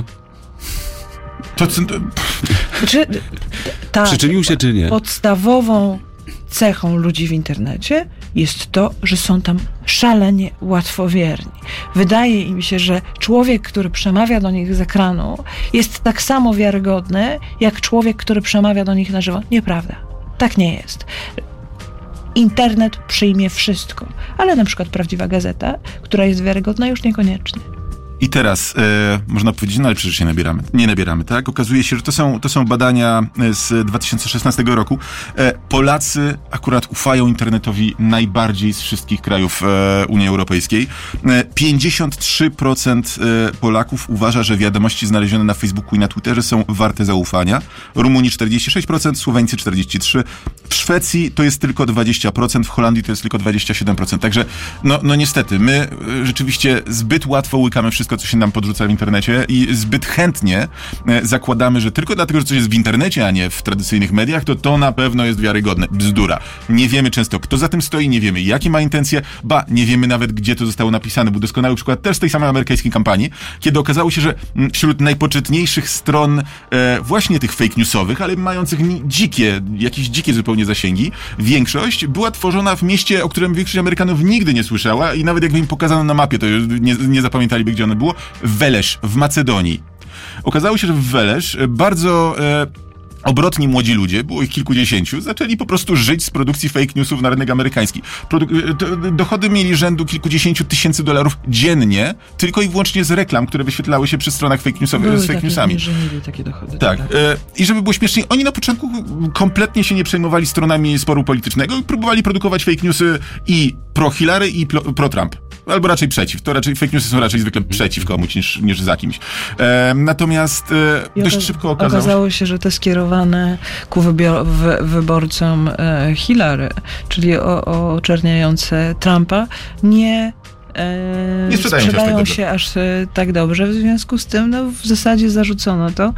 B: Przyczynił się czy nie?
E: Podstawową cechą ludzi w internecie jest to, że są tam szalenie łatwowierni. Wydaje im się, że człowiek, który przemawia do nich z ekranu, jest tak samo wiarygodny, jak człowiek, który przemawia do nich na żywo. Nieprawda. Tak nie jest. Internet przyjmie wszystko, ale na przykład prawdziwa gazeta, która jest wiarygodna, już niekoniecznie.
D: I teraz można powiedzieć, no ale przecież się nie nabieramy, tak? Okazuje się, że to są badania z 2016 roku. Polacy akurat ufają internetowi najbardziej z wszystkich krajów Unii Europejskiej. 53% Polaków uważa, że wiadomości znalezione na Facebooku i na Twitterze są warte zaufania. Rumunii 46%, Słoweńcy 43%. W Szwecji to jest tylko 20%, w Holandii to jest tylko 27%. Także no niestety, my rzeczywiście zbyt łatwo łykamy wszystko, co się nam podrzuca w internecie i zbyt chętnie zakładamy, że tylko dlatego, że coś jest w internecie, a nie w tradycyjnych mediach, to na pewno jest wiarygodne. Bzdura. Nie wiemy często, kto za tym stoi, nie wiemy, jakie ma intencje, nie wiemy nawet, gdzie to zostało napisane. Był doskonały przykład też z tej samej amerykańskiej kampanii, kiedy okazało się, że wśród najpoczytniejszych stron właśnie tych fake newsowych, ale mających jakieś dzikie zupełnie zasięgi, większość była tworzona w mieście, o którym większość Amerykanów nigdy nie słyszała i nawet jakby im pokazano na mapie, to już nie zapamiętaliby, gdzie ono było. Welesz w Macedonii. Okazało się, że w Welesz bardzo obrotni młodzi ludzie, było ich kilkudziesięciu, zaczęli po prostu żyć z produkcji fake newsów na rynek amerykański. Dochody mieli rzędu kilkudziesięciu tysięcy dolarów dziennie, tylko i wyłącznie z reklam, które wyświetlały się przy stronach fake newsowych z fake newsami.
E: Że mieli takie dochody.
D: Tak. I żeby było śmieszniej, oni na początku kompletnie się nie przejmowali stronami sporu politycznego i próbowali produkować fake newsy i pro Hillary i pro Trump. albo raczej przeciw. To raczej fake newsy są raczej zwykle przeciw komuś niż za kimś. Natomiast dość szybko
E: okazało się, że te skierowane ku wyborcom Hillary, czyli oczerniające Trumpa, nie sprzedają się aż tak dobrze. W związku z tym w zasadzie zarzucono to.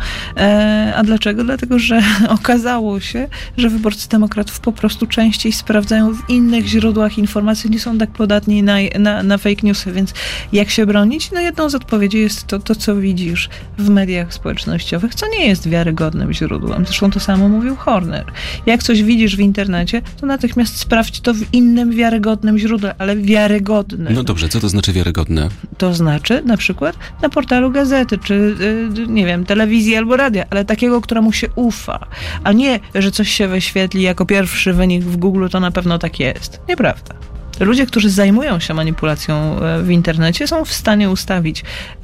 E: A dlaczego? Dlatego, że okazało się, że wyborcy demokratów po prostu częściej sprawdzają w innych źródłach informacji, nie są tak podatni na fake newsy, więc jak się bronić? Jedną z odpowiedzi jest to, co widzisz w mediach społecznościowych, co nie jest wiarygodnym źródłem. Zresztą to samo mówił Horner. Jak coś widzisz w internecie, to natychmiast sprawdź to w innym wiarygodnym źródle, ale wiarygodnym.
B: No dobrze, co to znaczy wiarygodne?
E: To znaczy na przykład na portalu gazety, czy nie wiem, telewizji albo radia, ale takiego, któremu się ufa, a nie, że coś się wyświetli jako pierwszy wynik w Google, to na pewno tak jest. Nieprawda. Ludzie, którzy zajmują się manipulacją w internecie, są w stanie ustawić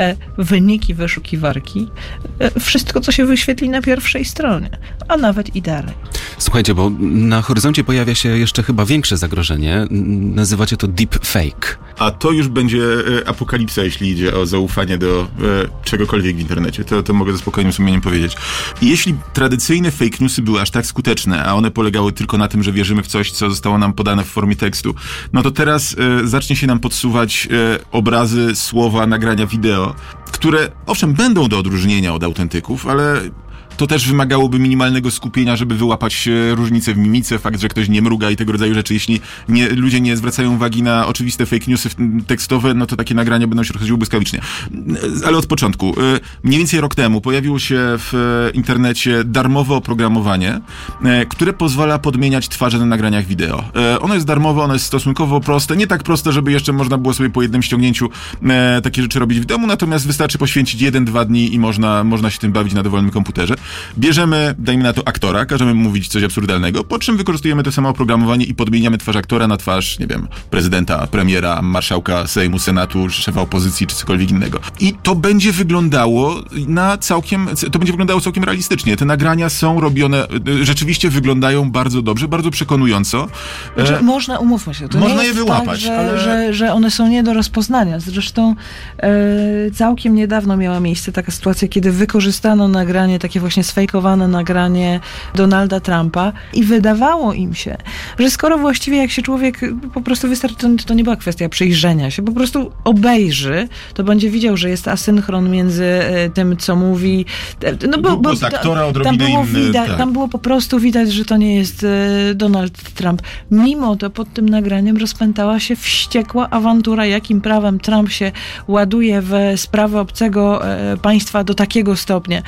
E: wyniki wyszukiwarki, wszystko, co się wyświetli na pierwszej stronie, a nawet i dalej.
B: Słuchajcie, bo na horyzoncie pojawia się jeszcze chyba większe zagrożenie. Nazywacie to deepfake.
D: A to już będzie apokalipsa, jeśli idzie o zaufanie do czegokolwiek w internecie. To mogę ze spokojnym sumieniem powiedzieć. I jeśli tradycyjne fake newsy były aż tak skuteczne, a one polegały tylko na tym, że wierzymy w coś, co zostało nam podane w formie tekstu, no to teraz zacznie się nam podsuwać obrazy, słowa, nagrania wideo, które owszem będą do odróżnienia od autentyków, ale to też wymagałoby minimalnego skupienia, żeby wyłapać różnice w mimice, fakt, że ktoś nie mruga i tego rodzaju rzeczy. Jeśli ludzie nie zwracają uwagi na oczywiste fake newsy tekstowe, no to takie nagrania będą się rozchodziły błyskawicznie. Ale od początku. Mniej więcej rok temu pojawiło się w internecie darmowe oprogramowanie, które pozwala podmieniać twarze na nagraniach wideo. Ono jest darmowe, ono jest stosunkowo proste. Nie tak proste, żeby jeszcze można było sobie po jednym ściągnięciu takie rzeczy robić w domu, natomiast wystarczy poświęcić 1-2 dni i można się tym bawić na dowolnym komputerze. Bierzemy, dajmy na to aktora, każemy mu mówić coś absurdalnego, po czym wykorzystujemy to samo oprogramowanie i podmieniamy twarz aktora na twarz, nie wiem, prezydenta, premiera, marszałka Sejmu, Senatu, szefa opozycji czy cokolwiek innego. I to będzie wyglądało całkiem realistycznie. Te nagrania są robione, rzeczywiście wyglądają bardzo dobrze, bardzo przekonująco.
E: Znaczy, umówmy się, to
D: można
E: nie
D: je
E: jest
D: wyłapać,
E: tak, że one są nie do rozpoznania. Zresztą całkiem niedawno miała miejsce taka sytuacja, kiedy wykorzystano nagranie, takie właśnie sfejkowane nagranie Donalda Trumpa i wydawało im się, że skoro właściwie jak się człowiek po prostu wystarczy, to nie była kwestia przyjrzenia się, po prostu obejrzy, to będzie widział, że jest asynchron między tym, co mówi. No bo
D: z aktora odrobinę inny.
E: Tam było po prostu widać, że to nie jest Donald Trump. Mimo to pod tym nagraniem rozpętała się wściekła awantura, jakim prawem Trump się ładuje w sprawę obcego państwa do takiego stopnia.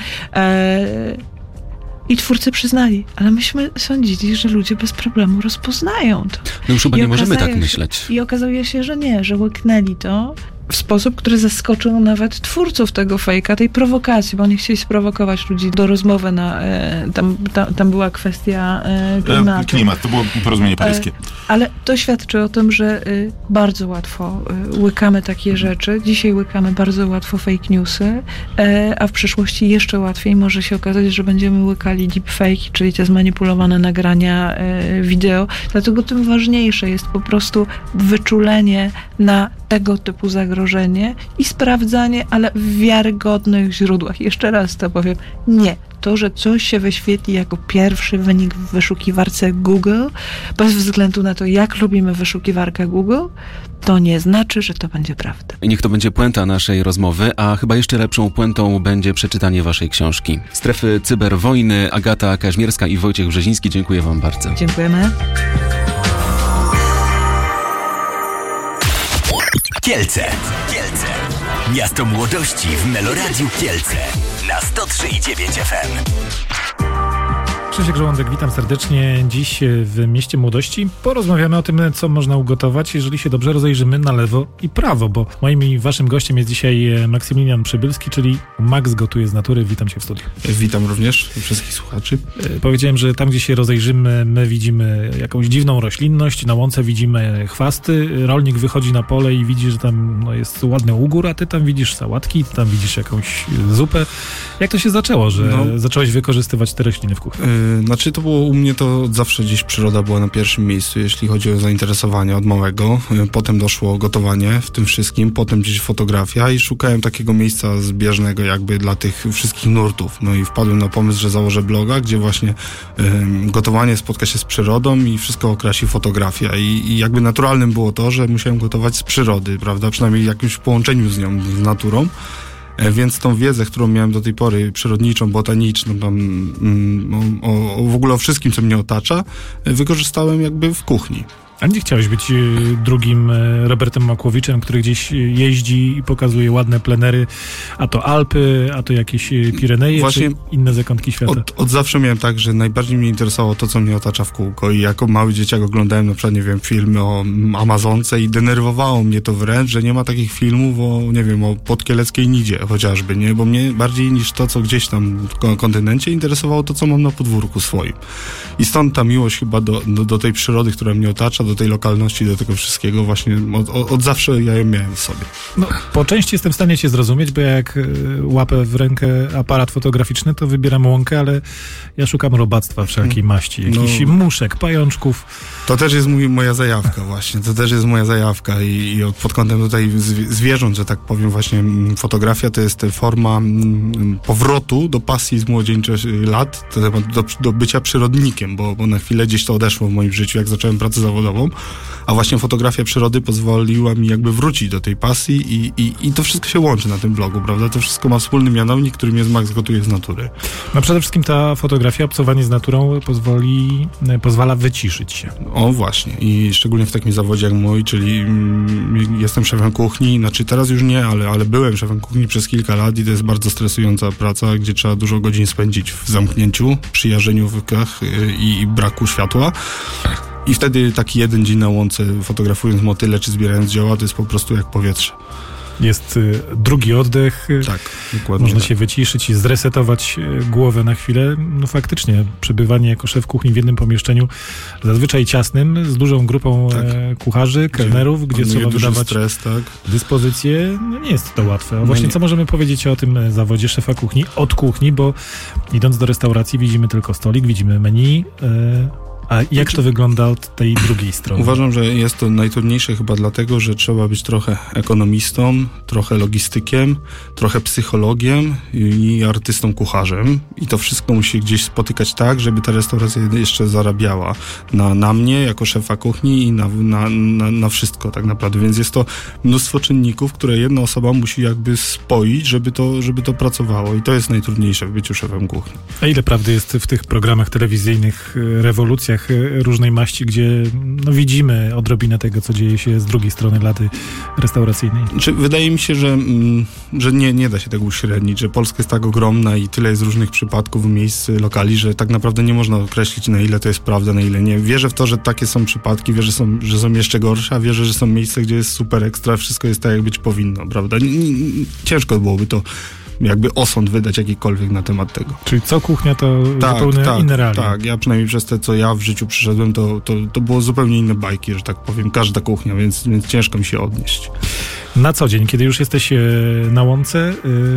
E: I twórcy przyznali, ale myśmy sądzili, że ludzie bez problemu rozpoznają to.
B: No już chyba nie możemy tak myśleć.
E: I okazuje się, że nie, że łyknęli to w sposób, który zaskoczył nawet twórców tego fejka, tej prowokacji, bo oni chcieli sprowokować ludzi do rozmowy tam była kwestia klimatu.
D: Klimat, to było porozumienie paryskie.
E: Ale to świadczy o tym, że bardzo łatwo łykamy takie rzeczy. Dzisiaj łykamy bardzo łatwo fake newsy, a w przyszłości jeszcze łatwiej może się okazać, że będziemy łykali deepfake, czyli te zmanipulowane nagrania wideo. Dlatego tym ważniejsze jest po prostu wyczulenie na tego typu zagrożenie i sprawdzanie, ale w wiarygodnych źródłach. Jeszcze raz to powiem, nie. To, że coś się wyświetli jako pierwszy wynik w wyszukiwarce Google, bez względu na to, jak lubimy wyszukiwarkę Google, to nie znaczy, że to będzie prawda.
B: I niech to będzie puenta naszej rozmowy, a chyba jeszcze lepszą puentą będzie przeczytanie waszej książki. Strefy cyberwojny, Agata Kaźmierska i Wojciech Brzeziński. Dziękuję wam bardzo.
E: Dziękujemy.
C: Kielce. Miasto młodości w Meloradiu Kielce. Na 103,9 FM.
F: Krzysiek Żołądek, witam serdecznie. Dziś w Mieście Młodości porozmawiamy o tym, co można ugotować, jeżeli się dobrze rozejrzymy na lewo i prawo, bo moim i waszym gościem jest dzisiaj Maksymilian Przybylski, czyli Max Gotuje z Natury. Witam cię w studiu.
G: Witam również wszystkich słuchaczy.
F: Powiedziałem, że tam, gdzie się rozejrzymy, my widzimy jakąś dziwną roślinność, na łące widzimy chwasty, rolnik wychodzi na pole i widzi, że tam jest ładny ugór, a ty tam widzisz sałatki, tam widzisz jakąś zupę. Jak to się zaczęło, że zacząłeś wykorzystywać te rośliny w kuchni?
G: Znaczy to było u mnie, to od zawsze gdzieś przyroda była na pierwszym miejscu, jeśli chodzi o zainteresowanie od małego. Potem doszło gotowanie w tym wszystkim, potem gdzieś fotografia i szukałem takiego miejsca zbieżnego jakby dla tych wszystkich nurtów. No i wpadłem na pomysł, że założę bloga, gdzie właśnie gotowanie spotka się z przyrodą i wszystko okrasi fotografia. I jakby naturalnym było to, że musiałem gotować z przyrody, prawda? Przynajmniej w jakimś połączeniu z nią, z naturą. Więc tą wiedzę, którą miałem do tej pory, przyrodniczą, botaniczną, tam, w ogóle o wszystkim, co mnie otacza, wykorzystałem jakby w kuchni.
F: A nie chciałeś być drugim Robertem Makłowiczem, który gdzieś jeździ i pokazuje ładne plenery, a to Alpy, a to jakieś Pireneje, właśnie czy inne zakątki świata?
G: Od zawsze miałem tak, że najbardziej mnie interesowało to, co mnie otacza w kółko i jako mały dzieciak oglądałem na przykład, nie wiem, filmy o Amazonce i denerwowało mnie to wręcz, że nie ma takich filmów o, nie wiem, o podkieleckiej Nidzie chociażby, nie? Bo mnie bardziej niż to, co gdzieś tam w kontynencie interesowało to, co mam na podwórku swoim. I stąd ta miłość chyba do tej przyrody, która mnie otacza, do tej lokalności, do tego wszystkiego właśnie od zawsze ja ją miałem w sobie.
F: No, po części jestem w stanie cię zrozumieć, bo jak łapę w rękę aparat fotograficzny, to wybieram łąkę, ale ja szukam robactwa wszelkiej maści, jakichś muszek, pajączków.
G: To też jest moja zajawka właśnie, to też jest moja zajawka i pod kątem tutaj zwierząt, że tak powiem, właśnie fotografia to jest forma powrotu do pasji z młodzieńczych lat, do bycia przyrodnikiem, bo na chwilę gdzieś to odeszło w moim życiu, jak zacząłem pracę zawodową, a właśnie fotografia przyrody pozwoliła mi jakby wrócić do tej pasji i to wszystko się łączy na tym blogu, prawda? To wszystko ma wspólny mianownik, którym jest Max Gotuje z natury.
F: No przede wszystkim ta fotografia, obcowanie z naturą pozwala wyciszyć się.
G: O właśnie i szczególnie w takim zawodzie jak mój, czyli jestem szefem kuchni, znaczy teraz już nie, ale byłem szefem kuchni przez kilka lat i to jest bardzo stresująca praca, gdzie trzeba dużo godzin spędzić w zamknięciu, przy jarzeniówkach i braku światła. I wtedy taki jeden dzień na łące, fotografując motyle czy zbierając zioła, to jest po prostu jak powietrze.
F: Jest drugi oddech.
G: Tak, dokładnie.
F: Można się wyciszyć i zresetować głowę na chwilę. No faktycznie, przebywanie jako szef kuchni w jednym pomieszczeniu, zazwyczaj ciasnym, z dużą grupą kucharzy, kelnerów, gdzie trzeba wydawać
G: stres,
F: dyspozycje, no nie jest to łatwe. A właśnie co możemy powiedzieć o tym zawodzie szefa kuchni? Od kuchni, bo idąc do restauracji widzimy tylko stolik, widzimy menu. A jak to wygląda od tej drugiej strony?
G: Uważam, że jest to najtrudniejsze chyba dlatego, że trzeba być trochę ekonomistą, trochę logistykiem, trochę psychologiem i artystą kucharzem. I to wszystko musi gdzieś spotykać tak, żeby ta restauracja jeszcze zarabiała na mnie jako szefa kuchni i na wszystko tak naprawdę. Więc jest to mnóstwo czynników, które jedna osoba musi jakby spoić, żeby to pracowało. I to jest najtrudniejsze w byciu szefem kuchni.
F: A ile prawdy jest w tych programach telewizyjnych, rewolucjach różnej maści, gdzie widzimy odrobinę tego, co dzieje się z drugiej strony lady restauracyjnej?
G: Wydaje mi się, że nie da się tego uśrednić, że Polska jest tak ogromna i tyle jest różnych przypadków, miejsc, lokali, że tak naprawdę nie można określić, na ile to jest prawda, na ile nie. Wierzę w to, że takie są przypadki, wierzę, że są jeszcze gorsze, a wierzę, że są miejsca, gdzie jest super ekstra, wszystko jest tak, jak być powinno, prawda? Ciężko byłoby to jakby osąd wydać jakikolwiek na temat tego.
F: Czyli co kuchnia to zupełnie inne realia.
G: Tak, ja przynajmniej przez to, co ja w życiu przyszedłem, to było zupełnie inne bajki, że tak powiem, każda kuchnia, więc ciężko mi się odnieść.
F: Na co dzień, kiedy już jesteś na łące,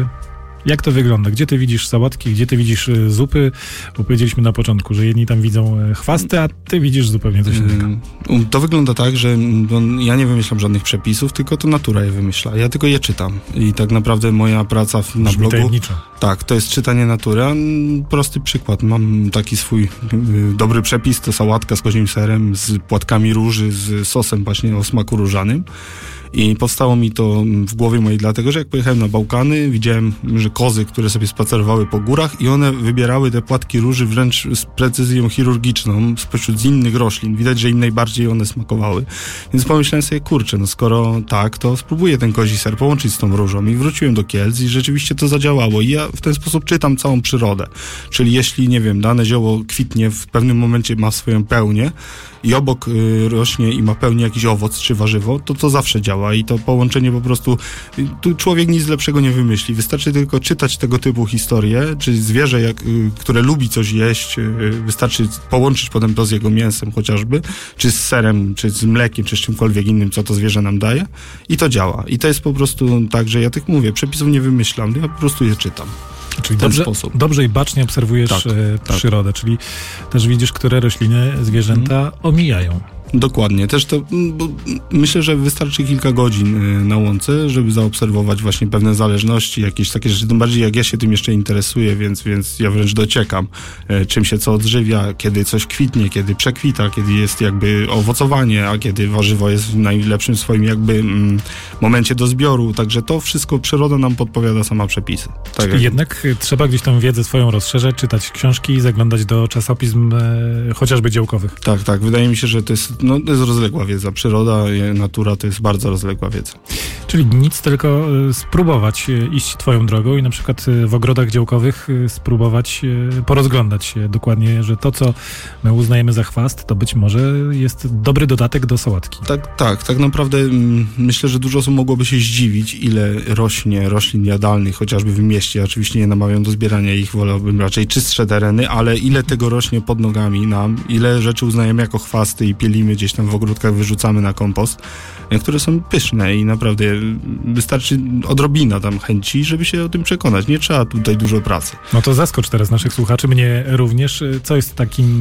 F: jak to wygląda? Gdzie ty widzisz sałatki, gdzie ty widzisz zupy? Bo powiedzieliśmy na początku, że jedni tam widzą chwasty, a ty widzisz zupełnie coś innego.
G: To wygląda tak, że ja nie wymyślam żadnych przepisów, tylko to natura je wymyśla. Ja tylko je czytam. I tak naprawdę moja praca na blogu...
F: tajemniczo.
G: Tak, to jest czytanie natury. Prosty przykład. Mam taki swój dobry przepis, to sałatka z kozim serem, z płatkami róży, z sosem właśnie o smaku różanym. I powstało mi to w głowie mojej dlatego, że jak pojechałem na Bałkany, widziałem, że kozy, które sobie spacerowały po górach i one wybierały te płatki róży wręcz z precyzją chirurgiczną spośród innych roślin. Widać, że im najbardziej one smakowały. Więc pomyślałem sobie, kurczę, no skoro tak, to spróbuję ten kozi ser połączyć z tą różą. I wróciłem do Kielc i rzeczywiście to zadziałało. I ja w ten sposób czytam całą przyrodę. Czyli jeśli, nie wiem, dane zioło kwitnie, w pewnym momencie ma swoją pełnię i obok rośnie i ma pełnię jakiś owoc czy warzywo, to zawsze działa i to połączenie po prostu, tu człowiek nic lepszego nie wymyśli. Wystarczy tylko czytać tego typu historie, czy zwierzę, które lubi coś jeść, wystarczy połączyć potem to z jego mięsem chociażby, czy z serem, czy z mlekiem, czy z czymkolwiek innym, co to zwierzę nam daje i to działa. I to jest po prostu tak, że ja tak mówię, przepisów nie wymyślam, ja po prostu je czytam.
F: Czyli dobrze i bacznie obserwujesz przyrodę, czyli też widzisz, które rośliny, zwierzęta omijają.
G: Dokładnie. Też to myślę, że wystarczy kilka godzin na łące, żeby zaobserwować właśnie pewne zależności, jakieś takie rzeczy. Tym bardziej jak ja się tym jeszcze interesuję, więc ja wręcz dociekam, czym się co odżywia, kiedy coś kwitnie, kiedy przekwita, kiedy jest jakby owocowanie, a kiedy warzywo jest w najlepszym swoim jakby momencie do zbioru. Także to wszystko przyroda nam podpowiada sama przepisy. Tak.
F: Czyli jednak trzeba gdzieś tą wiedzę swoją rozszerzać, czytać książki, zaglądać do czasopism chociażby działkowych.
G: Tak. Wydaje mi się, że to jest rozległa wiedza. Przyroda, natura to jest bardzo rozległa wiedza.
F: Czyli nic, tylko spróbować iść twoją drogą i na przykład w ogrodach działkowych spróbować porozglądać się dokładnie, że to, co my uznajemy za chwast, to być może jest dobry dodatek do sałatki. Tak naprawdę myślę, że dużo osób mogłoby się zdziwić, ile rośnie roślin jadalnych, chociażby w mieście. Oczywiście nie namawiam do zbierania ich, wolałbym raczej czystsze tereny, ale ile tego rośnie pod nogami nam, ile rzeczy uznajemy jako chwasty i pielimy gdzieś tam w ogródkach, wyrzucamy na kompost, które są pyszne i naprawdę wystarczy odrobina tam chęci, żeby się o tym przekonać. Nie trzeba tutaj dużo pracy. No to zaskocz teraz naszych słuchaczy, mnie również. Co jest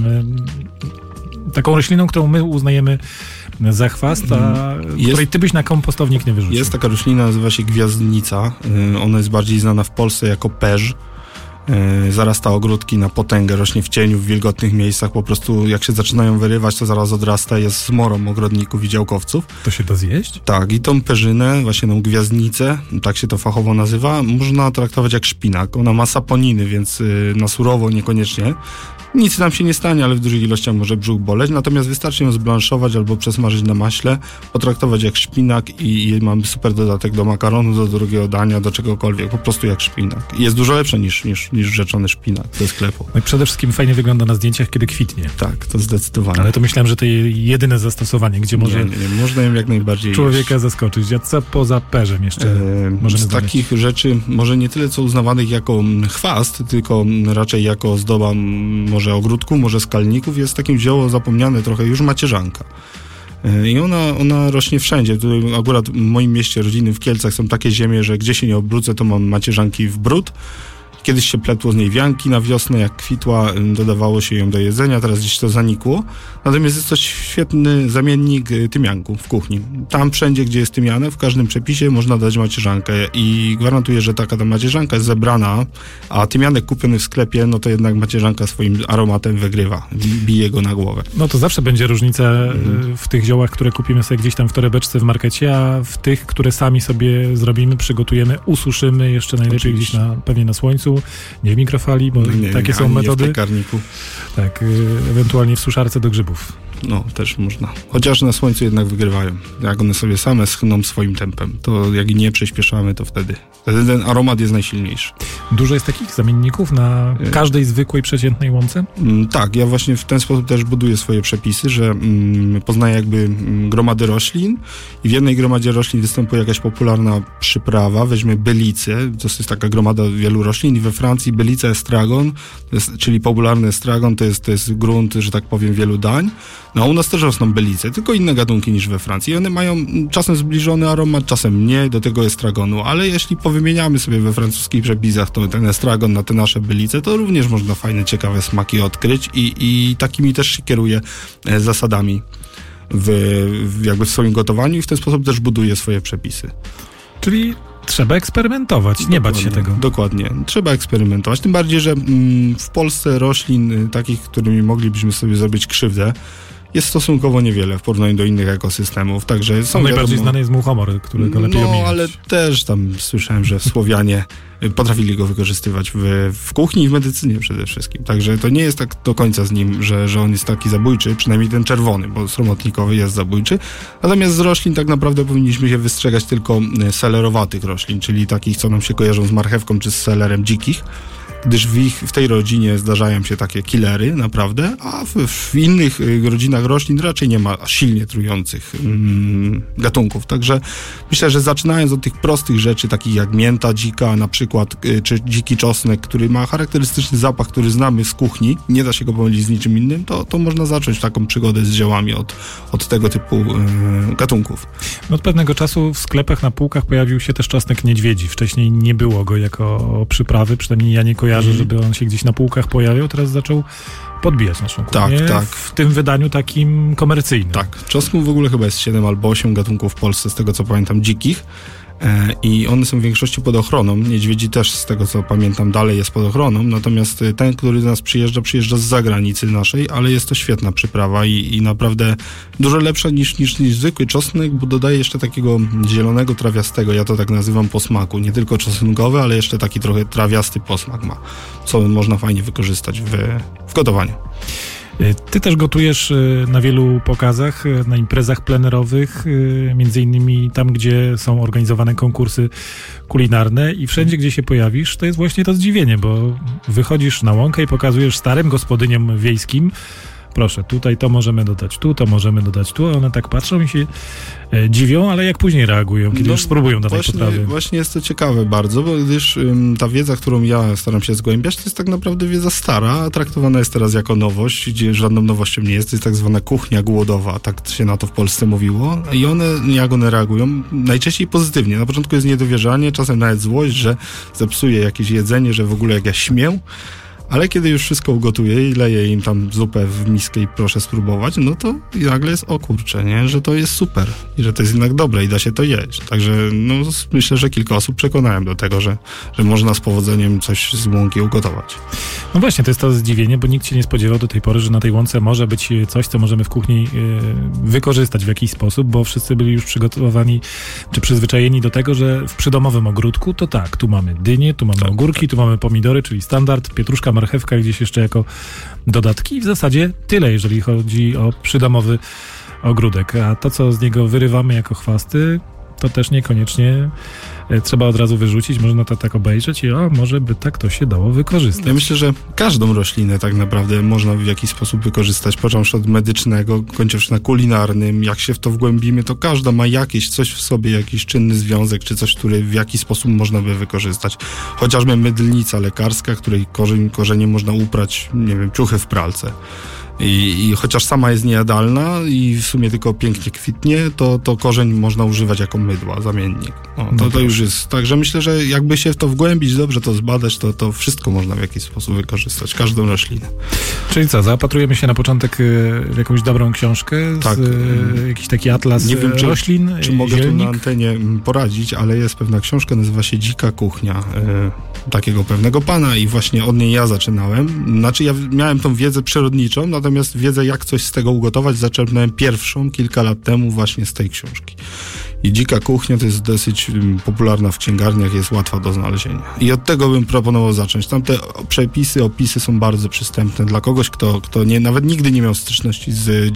F: taką rośliną, którą my uznajemy za chwast, a której ty byś na kompostownik nie wyrzucił?
G: Jest taka roślina, nazywa się gwiazdnica. Ona jest bardziej znana w Polsce jako perz. Zarasta ogródki na potęgę, rośnie w cieniu, w wilgotnych miejscach, po prostu jak się zaczynają wyrywać, to zaraz odrasta, jest zmorą ogrodników i działkowców.
F: To się da zjeść?
G: Tak, i tą perzynę, właśnie tą gwiazdnicę, tak się to fachowo nazywa, można traktować jak szpinak. Ona ma saponiny, więc na surowo niekoniecznie. Nic nam się nie stanie, ale w dużych ilościach może brzuch boleć, natomiast wystarczy ją zblanszować albo przesmażyć na maśle, potraktować jak szpinak i mamy super dodatek do makaronu, do drugiego dania, do czegokolwiek, po prostu jak szpinak. I jest dużo lepsze niż rzeczony szpinak ze sklepu.
F: No i przede wszystkim fajnie wygląda na zdjęciach, kiedy kwitnie.
G: Tak, to zdecydowanie.
F: Ale to myślałem, że to jedyne zastosowanie, gdzie może
G: nie, można ją jak najbardziej
F: człowieka zaskoczyć. A co poza perzem jeszcze możemy
G: z takich rzeczy, może nie tyle co uznawanych jako chwast, tylko raczej jako ozdoba może ogródku, może skalników, jest takim zioło zapomniane trochę już macierzanka. I ona rośnie wszędzie. Tutaj akurat w moim mieście rodzinnym w Kielcach są takie ziemie, że gdzie się nie obrócę, to mam macierzanki w bród. Kiedyś się pletło z niej wianki na wiosnę, jak kwitła, dodawało się ją do jedzenia, teraz gdzieś to zanikło. Natomiast jest to świetny zamiennik tymianku w kuchni. Tam wszędzie, gdzie jest tymianek, w każdym przepisie można dać macierzankę i gwarantuję, że taka ta macierzanka jest zebrana, a tymianek kupiony w sklepie, no to jednak macierzanka swoim aromatem wygrywa, bije go na głowę.
F: No to zawsze będzie różnica w tych ziołach, które kupimy sobie gdzieś tam w torebeczce w markecie, a w tych, które sami sobie zrobimy, przygotujemy, ususzymy, jeszcze najlepiej gdzieś pewnie na słońcu, nie w mikrofali, bo takie są metody.
G: Nie w piekarniku.
F: Tak, ewentualnie w suszarce do grzybów.
G: No, też można. Chociaż na słońcu jednak wygrywają. Jak one sobie same schną swoim tempem, to jak nie przyspieszamy, to wtedy ten aromat jest najsilniejszy.
F: Dużo jest takich zamienników na każdej zwykłej, przeciętnej łące?
G: Tak, ja właśnie w ten sposób też buduję swoje przepisy, że poznaję jakby gromady roślin i w jednej gromadzie roślin występuje jakaś popularna przyprawa, weźmy bylicę, to jest taka gromada wielu roślin i we Francji bylica estragon, czyli popularny estragon, to jest grunt, że tak powiem, wielu dań. No u nas też rosną bylice, tylko inne gatunki niż we Francji. One mają czasem zbliżony aromat, czasem mniej do tego estragonu, ale jeśli powymieniamy sobie we francuskich przepisach to ten estragon na te nasze bylice, to również można fajne, ciekawe smaki odkryć i takimi też się kieruję zasadami jakby w swoim gotowaniu i w ten sposób też buduję swoje przepisy.
F: Czyli trzeba eksperymentować, nie bać się tego.
G: Dokładnie, trzeba eksperymentować, tym bardziej, że w Polsce roślin takich, którymi moglibyśmy sobie zrobić krzywdę, jest stosunkowo niewiele w porównaniu do innych ekosystemów, także są
F: najbardziej znany jest muchomor, którego lepiej omijać.
G: No, ale też tam słyszałem, że Słowianie potrafili go wykorzystywać w kuchni i w medycynie przede wszystkim. Także to nie jest tak do końca z nim, że on jest taki zabójczy, przynajmniej ten czerwony, bo sromotnikowy jest zabójczy. Natomiast z roślin tak naprawdę powinniśmy się wystrzegać tylko selerowatych roślin, czyli takich, co nam się kojarzą z marchewką czy z selerem dzikich. gdyż w tej rodzinie zdarzają się takie killery, naprawdę, a w innych rodzinach roślin raczej nie ma silnie trujących gatunków. Także myślę, że zaczynając od tych prostych rzeczy, takich jak mięta dzika na przykład, czy dziki czosnek, który ma charakterystyczny zapach, który znamy z kuchni, nie da się go pomylić z niczym innym, to można zacząć taką przygodę z ziołami od tego typu gatunków.
F: No od pewnego czasu w sklepach na półkach pojawił się też czosnek niedźwiedzi. Wcześniej nie było go jako przyprawy, przynajmniej ja nie kojarzę, żeby on się gdzieś na półkach pojawiał. Teraz zaczął podbijać naszą kuchnię.
G: Tak.
F: W tym wydaniu takim komercyjnym.
G: Tak. Czosnku w ogóle chyba jest 7 albo 8 gatunków w Polsce, z tego co pamiętam, dzikich. I one są w większości pod ochroną. Niedźwiedzi też, z tego co pamiętam, dalej jest pod ochroną, natomiast ten, który do nas przyjeżdża z zagranicy naszej, ale jest to świetna przyprawa i naprawdę dużo lepsza niż zwykły czosnek, bo dodaje jeszcze takiego zielonego, trawiastego, ja to tak nazywam, posmaku. Nie tylko czosnkowy, ale jeszcze taki trochę trawiasty posmak ma, co można fajnie wykorzystać w gotowaniu.
F: Ty też gotujesz na wielu pokazach, na imprezach plenerowych, między innymi tam, gdzie są organizowane konkursy kulinarne i wszędzie, gdzie się pojawisz, to jest właśnie to zdziwienie, bo wychodzisz na łąkę i pokazujesz starym gospodyniom wiejskim: proszę, tutaj to możemy dodać tu, to możemy dodać tu, a one tak patrzą i się dziwią, ale jak później reagują, kiedy już spróbują danej potrawy? Właśnie
G: jest to ciekawe bardzo, bo gdyż ta wiedza, którą ja staram się zgłębiać, to jest tak naprawdę wiedza stara, a traktowana jest teraz jako nowość, gdzie żadną nowością nie jest. To jest tak zwana kuchnia głodowa, tak się na to w Polsce mówiło. I jak one reagują? Najczęściej pozytywnie. Na początku jest niedowierzanie, czasem nawet złość, że zepsuje jakieś jedzenie, że w ogóle jak ja śmiem. Ale kiedy już wszystko ugotuję i leję im tam zupę w miskę i proszę spróbować, no to nagle jest o kurczę, nie? Że to jest super i że to jest jednak dobre i da się to jeść. Także myślę, że kilka osób przekonałem do tego, że można z powodzeniem coś z łąki ugotować.
F: No właśnie, to jest to zdziwienie, bo nikt się nie spodziewał do tej pory, że na tej łące może być coś, co możemy w kuchni wykorzystać w jakiś sposób, bo wszyscy byli już przygotowani czy przyzwyczajeni do tego, że w przydomowym ogródku to tak, tu mamy dynie, tu mamy ogórki, tu mamy pomidory, czyli standard, pietruszka, marchewka gdzieś jeszcze jako dodatki i w zasadzie tyle, jeżeli chodzi o przydomowy ogródek, a to, co z niego wyrywamy jako chwasty, to też niekoniecznie trzeba od razu wyrzucić, można to tak obejrzeć i może by tak to się dało wykorzystać.
G: Ja myślę, że każdą roślinę tak naprawdę można w jakiś sposób wykorzystać, począwszy od medycznego, kończywszy na kulinarnym. Jak się w to wgłębimy, to każda ma coś w sobie, jakiś czynny związek, czy coś, który w jakiś sposób można by wykorzystać. Chociażby mydlnica lekarska, której korzeniem można uprać, nie wiem, ciuchy w pralce. I chociaż sama jest niejadalna i w sumie tylko pięknie kwitnie, to korzeń można używać jako mydła, zamiennik. To już jest. Także myślę, że jakby się w to wgłębić, dobrze to zbadać, to wszystko można w jakiś sposób wykorzystać, każdą roślinę.
F: Czyli co, zaopatrujemy się na początek w jakąś dobrą książkę, jakiś taki atlas
G: nie wiem,
F: roślin,
G: czy mogę tu na antenie poradzić, ale jest pewna książka, nazywa się Dzika kuchnia, takiego pewnego pana i właśnie od niej ja zaczynałem. Znaczy ja miałem tą wiedzę przyrodniczą, natomiast wiedzę, jak coś z tego ugotować, zaczerpnąłem pierwszą kilka lat temu właśnie z tej książki. I Dzika kuchnia to jest dosyć popularna w księgarniach, jest łatwa do znalezienia. I od tego bym proponował zacząć. Tamte przepisy, opisy są bardzo przystępne dla kogoś, kto nawet nigdy nie miał styczności z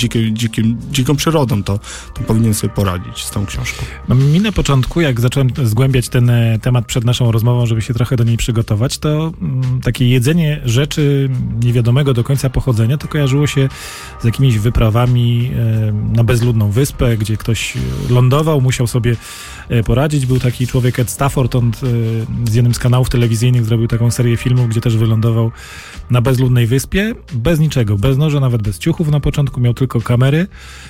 G: dziką przyrodą, to powinien sobie poradzić z tą książką.
F: No, mi na początku, jak zacząłem zgłębiać ten temat przed naszą rozmową, żeby się trochę do niej przygotować, to takie jedzenie rzeczy niewiadomego do końca pochodzenia to kojarzyło się z jakimiś wyprawami na bezludną wyspę, gdzie ktoś lądował, musiał sobie poradzić. Był taki człowiek, Ed Stafford, on z jednym z kanałów telewizyjnych zrobił taką serię filmów, gdzie też wylądował na bezludnej wyspie, bez niczego, bez noża, nawet bez ciuchów na początku, miał tylko kamery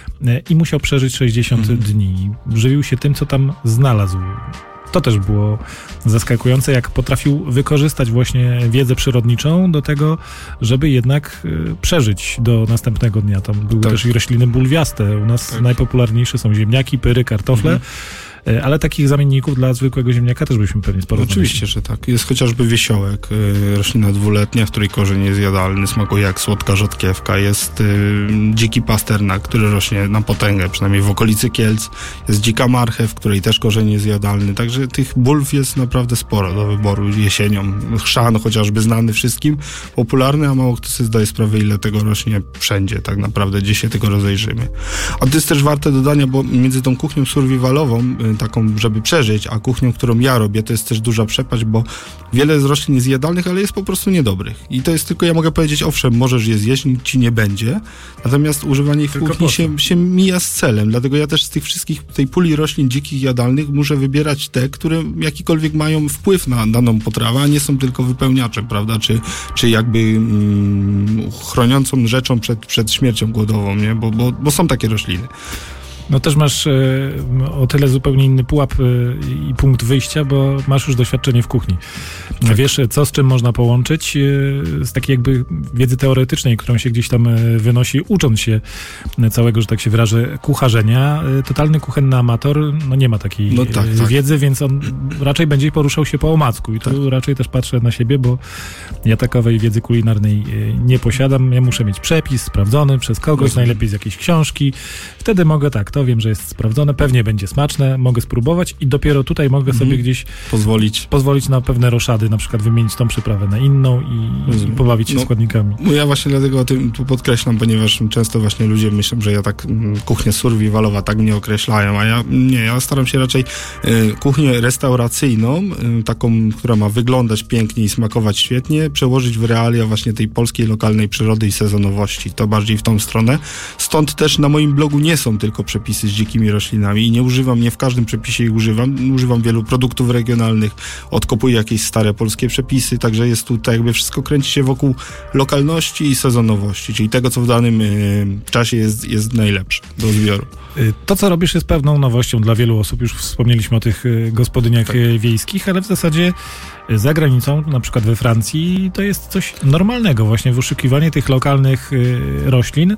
F: i musiał przeżyć 60 dni. Żywił się tym, co tam znalazł. To też było zaskakujące, jak potrafił wykorzystać właśnie wiedzę przyrodniczą do tego, żeby jednak przeżyć do następnego dnia. Tam były też i rośliny bulwiaste. U nas najpopularniejsze są ziemniaki, pyry, kartofle. Ale takich zamienników dla zwykłego ziemniaka też byśmy pewnie sporo
G: Oczywiście, że tak. Jest chociażby wiesiołek, roślina dwuletnia, w której korzeń jest jadalny, smakuje jak słodka rzodkiewka. Jest dziki pasternak, który rośnie na potęgę, przynajmniej w okolicy Kielc. Jest dzika marchew, której też korzeń jest jadalny. Także tych bulw jest naprawdę sporo do wyboru jesienią. Chrzan chociażby znany wszystkim, popularny, a mało kto sobie zdaje sprawę, ile tego rośnie wszędzie tak naprawdę, gdzie się tego rozejrzymy. A to jest też warte dodania, bo między tą kuchnią survivalową taką, żeby przeżyć, a kuchnią, którą ja robię, to jest też duża przepaść, bo wiele z roślin jest jadalnych, ale jest po prostu niedobrych. I to jest tylko, ja mogę powiedzieć, owszem, możesz je zjeść, nic ci nie będzie, natomiast używanie ich w kuchni się mija z celem. Dlatego ja też z tych wszystkich, tej puli roślin dzikich jadalnych muszę wybierać te, które jakikolwiek mają wpływ na daną potrawę, a nie są tylko wypełniaczem, prawda, czy jakby chroniącą rzeczą przed śmiercią głodową, nie? Bo są takie rośliny.
F: No też masz o tyle zupełnie inny pułap i punkt wyjścia, bo masz już doświadczenie w kuchni. Tak. Wiesz, co z czym można połączyć z takiej jakby wiedzy teoretycznej, którą się gdzieś tam wynosi, ucząc się całego, że tak się wyrażę, kucharzenia. Totalny kuchenny amator, no nie ma takiej wiedzy, więc on raczej będzie poruszał się po omacku. I tu raczej też patrzę na siebie, bo ja takowej wiedzy kulinarnej nie posiadam. Ja muszę mieć przepis sprawdzony przez kogoś, najlepiej z jakiejś książki. Wtedy mogę to wiem, że jest sprawdzone, pewnie będzie smaczne, mogę spróbować i dopiero tutaj mogę sobie gdzieś pozwolić na pewne roszady, na przykład wymienić tą przyprawę na inną i pobawić się składnikami.
G: Ja właśnie dlatego o tym tu podkreślam, ponieważ często właśnie ludzie myślą, że ja tak kuchnię survivalowa tak mnie określają, a ja staram się raczej kuchnię restauracyjną, taką, która ma wyglądać pięknie i smakować świetnie, przełożyć w realia właśnie tej polskiej, lokalnej przyrody i sezonowości. To bardziej w tą stronę. Stąd też na moim blogu nie są tylko przepisy z dzikimi roślinami i nie w każdym przepisie ich używam wielu produktów regionalnych, odkopuję jakieś stare polskie przepisy, także jest tutaj jakby wszystko kręci się wokół lokalności i sezonowości, czyli tego, co w danym czasie jest najlepsze do zbioru.
F: To, co robisz, jest pewną nowością dla wielu osób, już wspomnieliśmy o tych gospodyniach wiejskich, ale w zasadzie za granicą, na przykład we Francji, to jest coś normalnego, właśnie wyszukiwanie tych lokalnych roślin,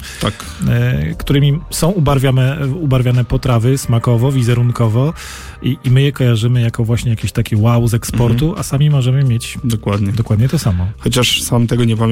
F: którymi są ubarwiane potrawy smakowo, wizerunkowo i my je kojarzymy jako właśnie jakieś takie wow z eksportu, a sami możemy mieć dokładnie to samo.
G: Chociaż sam tego nie pamiętam,